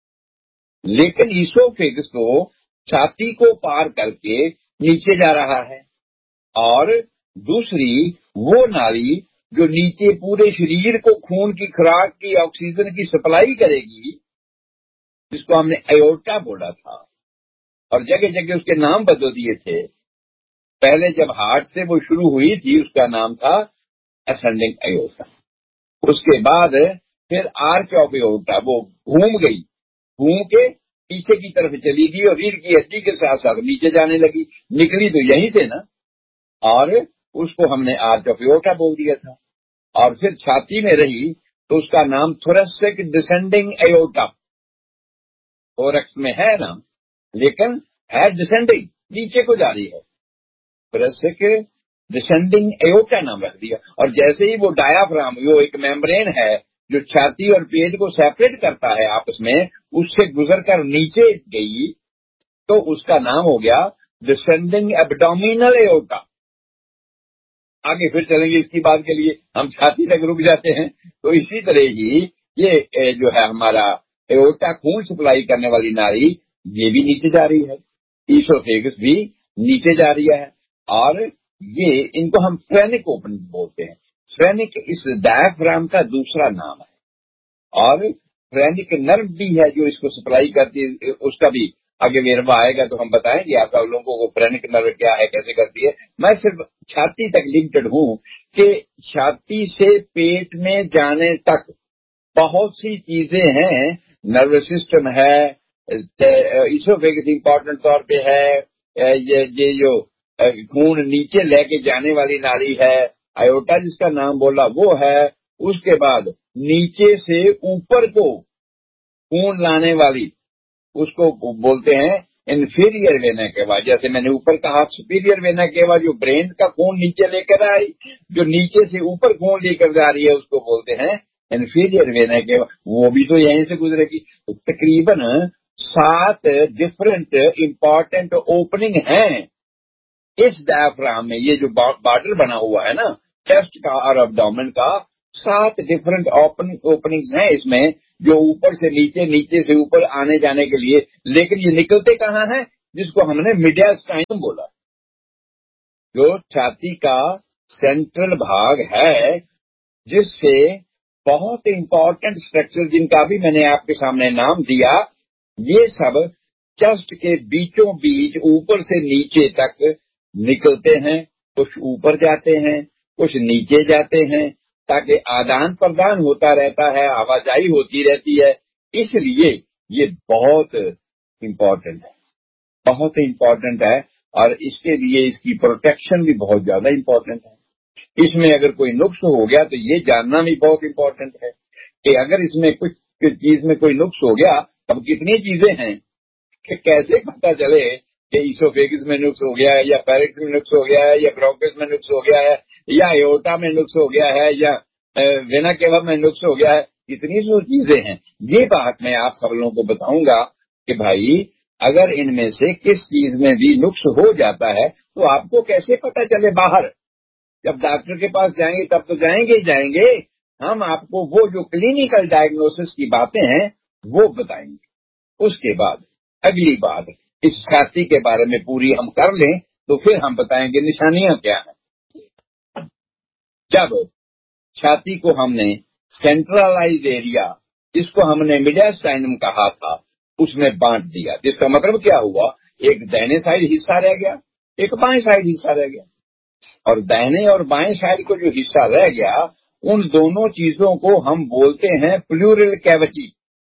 لیکن ایسوفیگس تو چھاتی کو پار کر کے نیچے جا رہا ہے. اور دوسری وہ نالی جو نیچے پورے شریر کو خون کی خوراک کی، آکسیجن کی سپلائی کرے گی، جس کو ہم نے ایورٹا بولا تھا، اور جگہ جگہ اس کے نام بدل دیے تھے. پہلے جب ہارٹ سے وہ شروع ہوئی تھی اس کا نام تھا اسینڈنگ ایورٹا. اس کے بعد پھر آرچ آف ایورٹا، وہ گھوم گئی، گھوم کے پیچھے کی طرف چلی گئی اور ریڑھ کی ہڈی کے ساتھ ساتھ نیچے جانے لگی. نکلی تو یہیں سے نا، اور اس کو ہم نے آرچ آف ایورٹا بول دیا تھا. اور پھر چھاتی میں رہی تو اس کا نام تھوریسک ڈسینڈنگ ایورٹا. تھورکس میں ہے نام لیکن ہے ڈسینڈنگ، نیچے کو جا رہی ہے. تھوریسک ڈسینڈنگ ایورٹا نام رکھ دیا. اور جیسے ہی وہ ڈایافرام، وہ ایک میمبرین ہے جو چھاتی اور پیٹ کو سیپریٹ کرتا ہے آپس میں، اس سے گزر کر نیچے گئی تو اس کا نام ہو گیا ڈسینڈنگ ایبڈومینل ایورٹا. آگے پھر چلیں گے اس کی بات کے لیے، ہم چھاتی تک رک جاتے ہیں. تو اسی طرح ہی یہ جو ہے ہمارا ایورٹا خون سپلائی کرنے والی نالی، یہ بھی نیچے جا رہی ہے. ایسوفیگس بھی نیچے جا رہی ہے. اور یہ ان کو ہم فرینک اوپن بولتے ہیں. فرینک اس ڈایافرام کا دوسرا نام ہے. اور فرینک نرو بھی ہے جو اس کو سپلائی کرتی ہے، اس کا بھی آگے ویروا آئے گا تو ہم بتائیں گے آپ سب لوگوں کو فرینک نرو کیا ہے، کیسے کرتی ہے. میں صرف چھاتی تک لمیٹڈ ہوں کہ چھاتی سے پیٹ میں جانے تک بہت سی چیزیں ہیں. نروس سسٹم ہے، ایسوفیگس امپورٹنٹ طور پہ ہے، یہ جو خون نیچے لے کے جانے والی نالی ہے، ایورٹا جس کا نام بولا وہ ہے. اس کے بعد نیچے سے اوپر کو خون لانے والی، اس کو بولتے ہیں انفیریئر وینا کیوا. جیسے میں نے اوپر کہا سپیریئر وینا کیوا جو برین کا خون نیچے لے کر آئی، جو نیچے سے اوپر خون لے کر جا رہی ہے اس کو بولتے ہیں इंफीरियर वेना के, वो भी तो यहीं से गुजरेगी। तो तकरीबन 7 डिफरेंट इंपॉर्टेंट ओपनिंग हैं इस डायफ्राम में। ये जो बॉर्डर बना हुआ है ना चेस्ट का और एब्डोमेन का, 7 डिफरेंट ओपनिंग्स हैं इसमें, जो ऊपर से नीचे, नीचे से ऊपर आने जाने के लिए। लेकिन ये निकलते कहाँ हैं? जिसको हमने मीडियास्टाइनम बोला, जो छाती का सेंट्रल भाग है, जिससे बहुत इंपॉर्टेंट स्ट्रक्चर जिनका भी मैंने आपके सामने नाम दिया, ये सब चेस्ट के बीचों बीच ऊपर से नीचे तक निकलते हैं। कुछ ऊपर जाते हैं, कुछ नीचे जाते हैं, ताकि आदान प्रदान होता रहता है, आवाजाही होती रहती है। इसलिए ये बहुत इम्पोर्टेंट है, बहुत इम्पोर्टेंट है। और इसके लिए इसकी प्रोटेक्शन भी बहुत ज्यादा इम्पोर्टेंट है। इसमें अगर कोई नुक्स हो गया तो ये जानना भी बहुत इम्पोर्टेंट है कि अगर इसमें कुछ चीज में कोई नुक्स हो गया, अब कितनी चीजें हैं कि कैसे पता चले कि इसोफेगिस में नुक्स हो गया है, या पैरिक्स में नुक्स हो गया है, या ब्रोंकिस में नुक्स हो गया है, या एओर्टा में नुक्स हो गया है, या वेना केवा में नुक्स हो गया है। इतनी जो चीजें हैं, ये बात मैं आप सब लोगों को बताऊंगा कि भाई अगर इनमें से किस चीज में भी नुक्स हो जाता है तो आपको कैसे पता चले बाहर। जब डॉक्टर के पास जाएंगे तब तो जाएंगे ही जाएंगे, हम आपको वो जो क्लिनिकल डायग्नोसिस की बातें हैं वो बताएंगे। उसके बाद अगली बात इस छाती के बारे में पूरी हम कर लें तो फिर हम बताएंगे निशानियां क्या हैं। जब छाती को हमने सेंट्रलाइज एरिया, जिसको हमने मीडियास्टाइनम कहा था, उसमें बांट दिया, जिसका मतलब क्या हुआ, एक दाहिने साइड हिस्सा रह गया, एक बाएं साइड हिस्सा रह गया। और दाहिने और बाएं साइड को जो हिस्सा रह गया, उन दोनों चीजों को हम बोलते हैं प्लूरल कैविटी।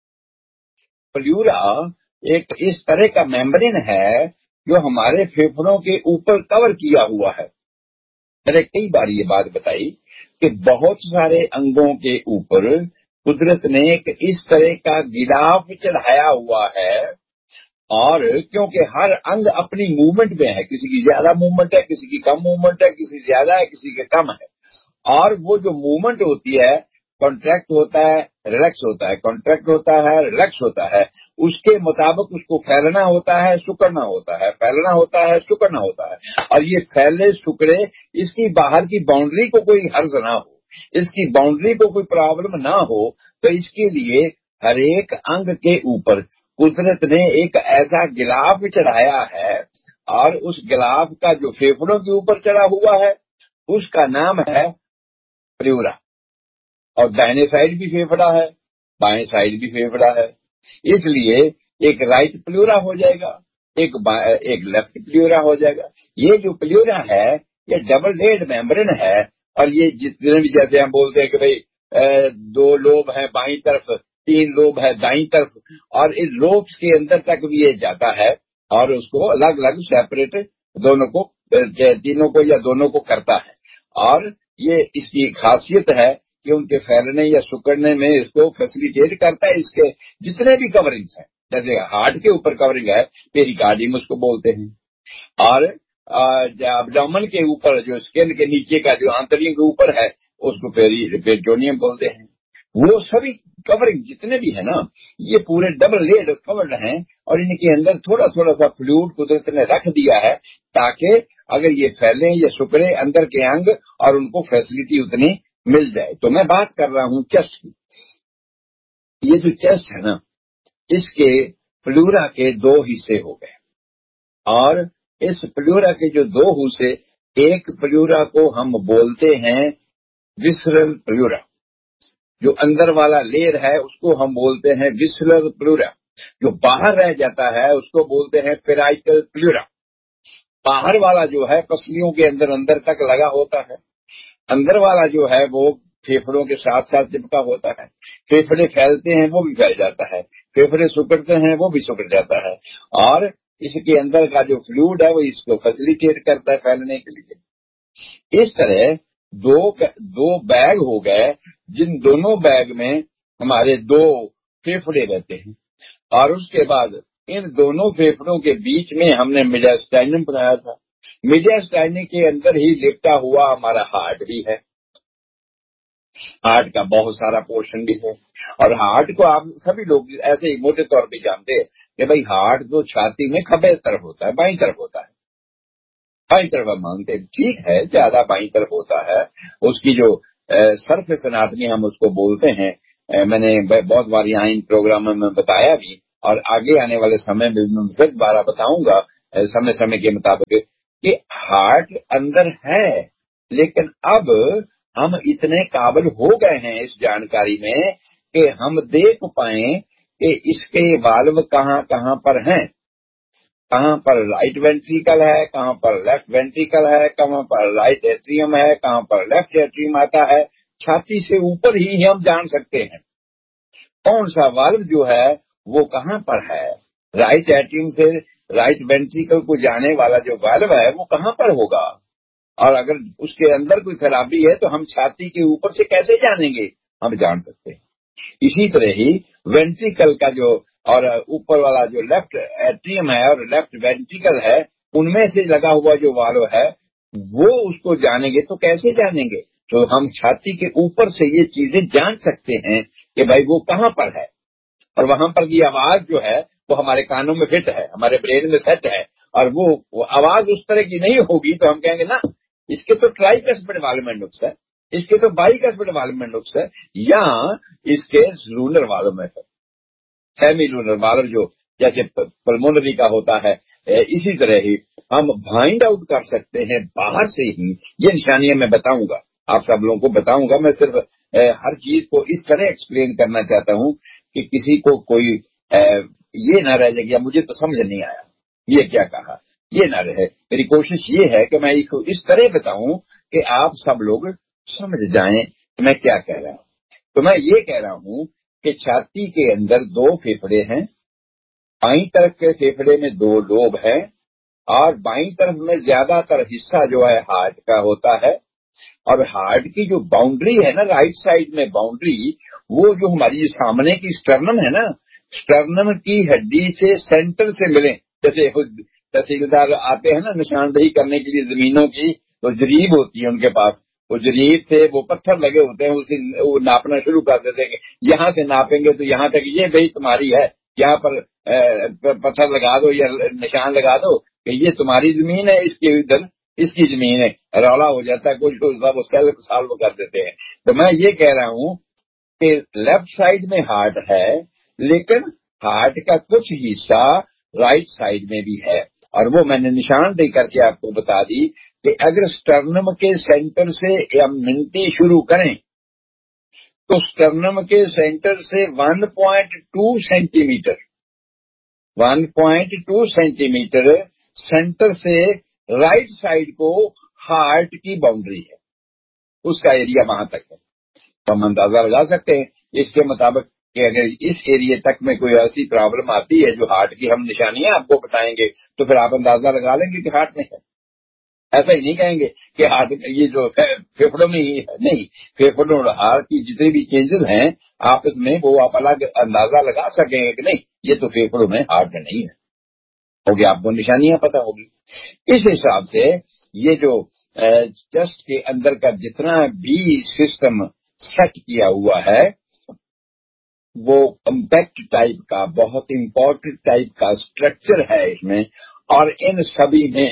प्लूरा एक इस तरह का मेम्ब्रेन है जो हमारे फेफड़ों के ऊपर कवर किया हुआ है। मैंने कई बार ये बात बताई कि बहुत सारे अंगों के ऊपर कुदरत ने एक इस तरह का गिलाफ चढ़ाया हुआ है, और क्योंकि हर अंग अपनी मूवमेंट में है, किसी की ज्यादा मूवमेंट है, किसी की कम मूवमेंट है, किसी ज्यादा है, किसी के कम है, और वो जो मूवमेंट होती है, कॉन्ट्रैक्ट होता है, रिलैक्स होता है, कॉन्ट्रैक्ट होता है, रिलैक्स होता है, उसके मुताबिक उसको फैलना होता है, सुकड़ना होता है, फैलना होता है, सुकड़ना होता है। और ये फैले सुकड़े, इसकी बाहर की बाउंड्री को कोई हर्ज ना हो, इसकी बाउंड्री को कोई प्रॉब्लम ना हो, तो इसके लिए हर एक अंग के ऊपर कुदरत ने एक ऐसा गिलाफ चढ़ाया है, और उस गिलाफ का जो फेफड़ों के ऊपर चढ़ा हुआ है उसका नाम है प्लूरा। और दाहिने साइड भी फेफड़ा है, बाएं साइड भी फेफड़ा है, इसलिए एक राइट प्लूरा हो जाएगा, एक लेफ्ट प्लूरा हो जाएगा। ये जो प्लूरा है ये डबल लेड मेम्ब्रेन है, और ये जितने भी, जैसे हम बोलते हैं कि भाई 2 लोब है बाईं तरफ, 3 लोब है दाईं तरफ, और इन लोब्स के अंदर तक भी ये जाता है, और उसको अलग अलग सेपरेट दोनों को, तीनों को या दोनों को करता है। और ये इसकी खासियत है कि उनके फैलने या सुकड़ने में इसको फैसिलिटेट करता है। इसके जितने भी कवरिंग्स हैं, जैसे हार्ट के ऊपर कवरिंग है, पेरिकार्डियम उसको बोलते हैं, और एब्डोमेन के ऊपर जो स्किन के नीचे का जो आंतरिक के ऊपर है उसको पेरिटोनियम बोलते हैं। वो सभी कवरिंग जितने भी है ना, ये पूरे डबल लेड कवर्ड हैं, और इनके अंदर थोड़ा थोड़ा सा फ्लूइड कुदरत ने रख दिया है, ताकि अगर ये फैले या सुकड़े अंदर के अंग, और उनको फैसिलिटी उतनी मिल जाए। तो मैं बात कर रहा हूं चेस्ट की। ये जो चेस्ट है ना, इसके प्लूरा के 2 हिस्से हो गए, और इस प्लूरा के जो 2 हिस्से, एक प्लूरा को हम बोलते हैं विसरल प्लूरा, जो अंदर वाला लेयर है उसको हम बोलते हैं विसरल प्लूरा, जो बाहर रह जाता है उसको बोलते हैं पेराइटल प्लूरा। बाहर वाला जो है पसलियों के अंदर अंदर तक लगा होता है, अंदर वाला जो है वो फेफड़ों के साथ साथ चिपका होता है। फेफड़े फैलते हैं वो भी फैल जाता है, फेफड़े सुकड़ते हैं वो भी सुकड़ जाता है, और इसके अंदर का जो फ्लूइड है वो इसको फैसिलिटेट करता है फैलने के लिए। इस तरह दो बैग हो गए, जिन दोनों बैग में हमारे 2 फेफड़े रहते हैं, और उसके बाद इन दोनों फेफड़ों के बीच में हमने मीडियास्टाइनम बनाया था। मीडियास्टाइनम के अंदर ही लिपटा हुआ हमारा हार्ट भी है, ہارٹ کا بہت سارا پورشن بھی ہے، اور ہارٹ کو آپ سبھی لوگ ایسے ہی موٹے طور پہ جانتے ہیں کہ بھائی ہارٹ تو چھاتی میں کھبے طرف ہوتا ہے، بائیں طرف ہوتا ہے، بائیں طرف ہم مانگتے ہیں، ٹھیک ہے زیادہ بائیں طرف ہوتا ہے، اس کی جو سرفیس اناٹمی ہم اس کو بولتے ہیں، میں نے بہت بار یہاں ان پروگراموں میں بتایا بھی، اور آگے آنے والے سمے میں میں پھر دوبارہ بتاؤں گا سمے کے مطابق کہ ہارٹ اندر ہے، لیکن اب ہم اتنے قابل ہو گئے ہیں اس جانکاری میں کہ ہم دیکھ پائیں کہ اس کے والو کہاں کہاں پر ہیں، کہاں پر رائٹ وینٹریکل ہے، کہاں پر لیفٹ وینٹریکل ہے، کہاں پر رائٹ ایٹریم ہے، کہاں پر لیفٹ ایٹریم آتا ہے، چھاتی سے اوپر ہی ہم جان سکتے ہیں کون سا والو جو ہے وہ کہاں پر ہے، رائٹ ایٹریم سے رائٹ وینٹریکل کو جانے والا جو والو ہے وہ کہاں پر ہوگا، اور اگر اس کے اندر کوئی خرابی ہے تو ہم چھاتی کے اوپر سے کیسے جانیں گے، ہم جان سکتے ہیں۔ اسی طرح ہی وینٹریکل کا جو اور اوپر والا جو لیفٹ ایٹریم ہے اور لیفٹ وینٹریکل ہے، ان میں سے لگا ہوا جو والو ہے وہ اس کو جانیں گے تو کیسے جانیں گے، تو ہم چھاتی کے اوپر سے یہ چیزیں جان سکتے ہیں کہ بھائی وہ کہاں پر ہے، اور وہاں پر کی آواز جو ہے وہ ہمارے کانوں میں فٹ ہے، ہمارے برین میں سیٹ ہے، اور وہ آواز اس طرح کی نہیں ہوگی تو ہم کہیں گے نا اس کے تو ٹرائی کسپ ڈیولپمنٹ نقص ہے، اس کے تو بائی کسپ ڈیولپمنٹ نقص ہے، یا اس کے لونر والوں میں ہے، سیمی لونر والو جو جیسے پلمونری کا ہوتا ہے، اسی طرح ہی ہم فائنڈ آؤٹ کر سکتے ہیں باہر سے ہی، یہ نشانیاں میں بتاؤں گا، آپ سب لوگوں کو بتاؤں گا، میں صرف ہر چیز کو اس طرح ایکسپلین کرنا چاہتا ہوں کہ کسی کو کوئی یہ نہ رہ جائے کہ مجھے تو سمجھ نہیں آیا یہ کیا کہا، یہ نہ رہے، میری کوشش یہ ہے کہ میں اس طرح بتاؤں کہ آپ سب لوگ سمجھ جائیں کہ میں کیا کہہ رہا ہوں۔ تو میں یہ کہہ رہا ہوں کہ چھاتی کے اندر 2 پھیپھڑے ہیں، بائیں طرف کے پھیپھڑے میں 2 لوب ہیں، اور بائیں طرف میں زیادہ تر حصہ جو ہے ہارٹ کا ہوتا ہے، اور ہارٹ کی جو باؤنڈری ہے نا رائٹ سائڈ میں باؤنڈری، وہ جو ہماری سامنے کی اسٹرنم ہے نا، اسٹرنم کی ہڈی سے سینٹر سے ملیں، جیسے تحصیلدار آتے ہیں نا نشاندہی کرنے کے لیے زمینوں کی، تو جریب ہوتی ہے ان کے پاس، وہ جریب سے وہ پتھر لگے ہوتے ہیں، اسے وہ ناپنا شروع کر دیتے ہیں کہ یہاں سے ناپیں گے تو یہاں تک یہ بھائی تمہاری ہے، یہاں پر پتھر لگا دو یا نشان لگا دو کہ یہ تمہاری زمین ہے، اس کے ادھر اس کی زمین ہے، رولا ہو جاتا ہے، کچھ وہ سیلف سالو کر دیتے ہیں۔ تو میں یہ کہہ رہا ہوں کہ لیفٹ سائڈ میں ہارٹ ہے، لیکن ہارٹ کا کچھ حصہ رائٹ سائڈ میں بھی ہے، اور وہ میں نے نشان دے کر کے آپ کو بتا دی کہ اگر سٹرنم کے سینٹر سے ہم منتی شروع کریں تو سٹرنم کے سینٹر سے 1.2 centi metre 1.2 centi metre centre سے رائٹ سائڈ کو ہارٹ کی باؤنڈری ہے، اس کا ایریا وہاں تک ہے، تو ہم اندازہ لگا سکتے ہیں اس کے مطابق کہ اگر اس ایریا تک میں کوئی ایسی پرابلم آتی ہے جو ہارٹ کی ہم نشانیاں آپ کو بتائیں گے تو پھر آپ اندازہ لگا لیں گے کہ ہارٹ میں ہے، ایسا ہی نہیں کہیں گے کہ ہارٹ یہ جو پھیپھڑوں میں ہی ہے، نہیں، پھیپھڑوں اور ہارٹ کی جتنے بھی چینجز ہیں آپس میں وہ آپ الگ اندازہ لگا سکیں گے کہ نہیں یہ تو پھیپھڑوں میں ہارٹ میں نہیں ہے، ہوگی آپ کو نشانیاں پتہ ہوگی۔ اس حساب سے یہ جو چیسٹ کے اندر کا جتنا بھی سسٹم سیٹ کیا ہوا ہے وہ کمپیکٹ ٹائپ کا بہت امپورٹنٹ ٹائپ کا اسٹرکچر ہے اس میں، اور ان سبھی میں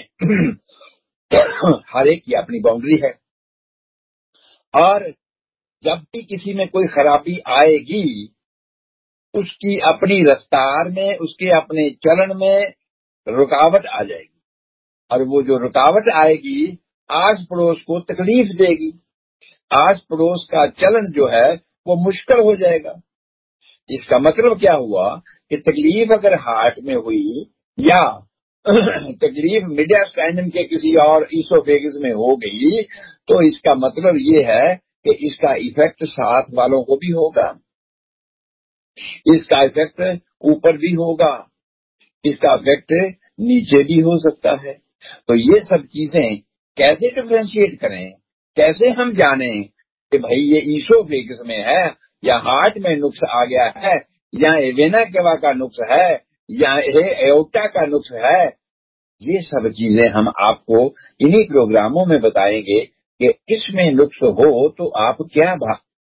ہر ایک کی اپنی باؤنڈری ہے، اور جب بھی کسی میں کوئی خرابی آئے گی اس کی اپنی رفتار میں، اس کے اپنے چلن میں رکاوٹ آ جائے گی، اور وہ جو رکاوٹ آئے گی آس پڑوس کو تکلیف دے گی، آس پڑوس کا چلن جو ہے وہ مشکل ہو جائے گا۔ اس کا مطلب کیا ہوا کہ تکلیف اگر ہارٹ میں ہوئی یا تکلیف میڈیا اسٹینڈم کے کسی اور ایسوفیگس میں ہو گئی تو اس کا مطلب یہ ہے کہ اس کا ایفیکٹ ساتھ والوں کو بھی ہوگا، اس کا ایفیکٹ اوپر بھی ہوگا، اس کا ایفیکٹ نیچے بھی ہو سکتا ہے۔ تو یہ سب چیزیں کیسے ڈفرینشیٹ کریں، کیسے ہم جانیں کہ بھائی یہ ایسوفیگس میں ہے یا ہارٹ میں نقص آ گیا ہے یا وینا کیوا کا نقص ہے یا ایورٹا کا نقص ہے، یہ سب چیزیں ہم آپ کو انہی پروگراموں میں بتائیں گے کہ اس میں نقص ہو تو آپ کیا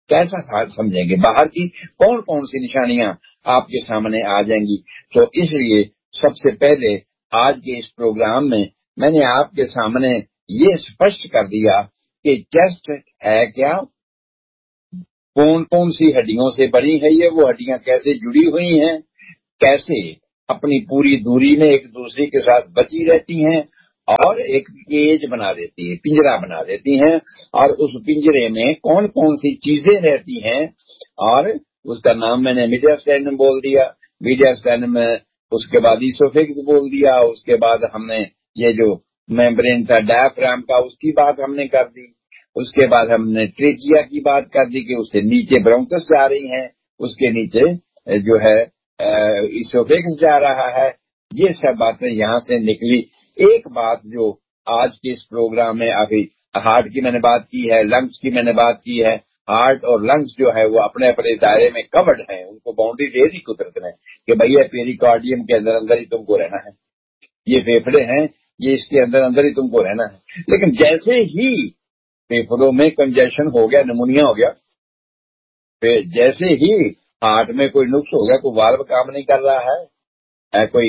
कैसा समझेंगे, बाहर की कौन कौन सी निशानियां आपके सामने आ जाएंगी। तो इसलिए सबसे पहले आज के इस प्रोग्राम में मैंने आपके सामने ये स्पष्ट कर दिया कि चेस्ट है क्या, कौन कौन सी हड्डियों से बनी है ये, वो हड्डियां कैसे जुड़ी हुई हैं, कैसे अपनी पूरी दूरी में एक दूसरे के साथ बची रहती हैं और एक केज बना देती है, पिंजरा बना देती हैं, और उस पिंजरे में कौन कौन सी चीजें रहती हैं, और उसका नाम मैंने मीडिया स्टेनम बोल दिया, मीडिया स्टेनम उसके बाद इसोफेगिस बोल दिया, उसके बाद हमने ये जो मेम्ब्रेन था डायफ्राम का उसकी बात हमने कर दी, उसके बाद हमने ट्रेकिया की बात कर दी कि उससे नीचे ब्रोंकस जा रही हैं, उसके नीचे जो है इसोफेगिस जा रहा है। ये सब बातें यहाँ से निकली। एक बात जो आज के इस प्रोग्राम में अभी हार्ट की मैंने बात की है, लंग्स की मैंने बात की है। हार्ट और लंग्स जो है वो अपने अपने दायरे में कवर्ड हैं, उनको बाउंड्री दे दी कुदरत ने कि भैया पेरिकार्डियम के अंदर अंदर ही तुमको रहना है, ये फेफड़े हैं, ये इसके अंदर अंदर ही तुमको रहना है। लेकिन जैसे ही फेफड़ों में कंजेशन हो गया, निमोनिया हो गया, फिर जैसे ही हार्ट में कोई नुक्स हो गया, कोई वाल्व काम नहीं कर रहा है, कोई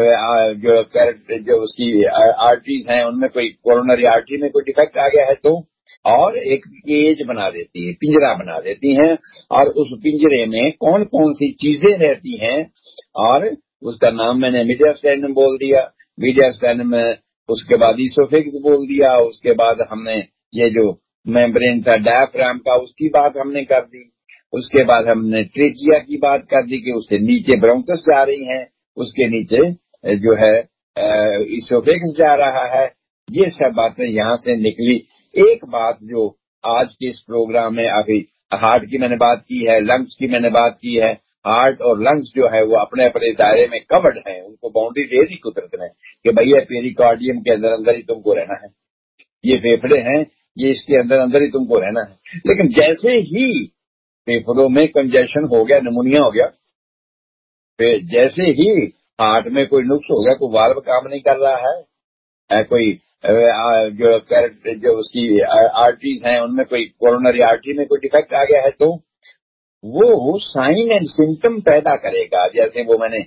जो उसकी आर्टरीज हैं उनमें कोई कोरोनरी आर्टरी में कोई डिफेक्ट आ गया है, तो और एक केज बना देती है, पिंजरा बना देती हैं, और उस पिंजरे में कौन कौन सी चीजें रहती हैं, और उसका नाम मैंने मीडिया स्टेनम बोल दिया, मीडिया स्टेनम उसके बाद इसोफेगिस बोल दिया, उसके बाद हमने ये जो मेम्ब्रेन था डायफ्राम का उसकी बात हमने कर दी, उसके बाद हमने ट्रेकिया की बात कर दी कि उससे नीचे ब्रोंकस जा रही हैं, उसके नीचे जो है इसोफेगिस जा रहा है। ये सब बातें यहाँ से निकली। एक बात जो आज के इस प्रोग्राम में अभी हार्ट की मैंने बात की है, लंग्स की मैंने बात की है। हार्ट और लंग्स जो है वो अपने अपने दायरे में कवर्ड हैं, उनको बाउंड्री दे दी कुदरत ने कि भैया पेरिकार्डियम के अंदर अंदर ही तुमको रहना है, ये फेफड़े हैं, ये इसके अंदर अंदर ही तुमको रहना है। लेकिन जैसे ही फेफड़ों में कंजेशन हो गया, निमोनिया हो गया, फिर जैसे ही हार्ट में कोई नुक्स हो गया, कोई वाल्व काम नहीं कर रहा है, कोई जो उसकी आर्टरीज हैं उनमें कोई कोरोनरी आर्टरी में कोई डिफेक्ट आ गया है, तो वो साइन एंड सिम्टम पैदा करेगा। जैसे वो मैंने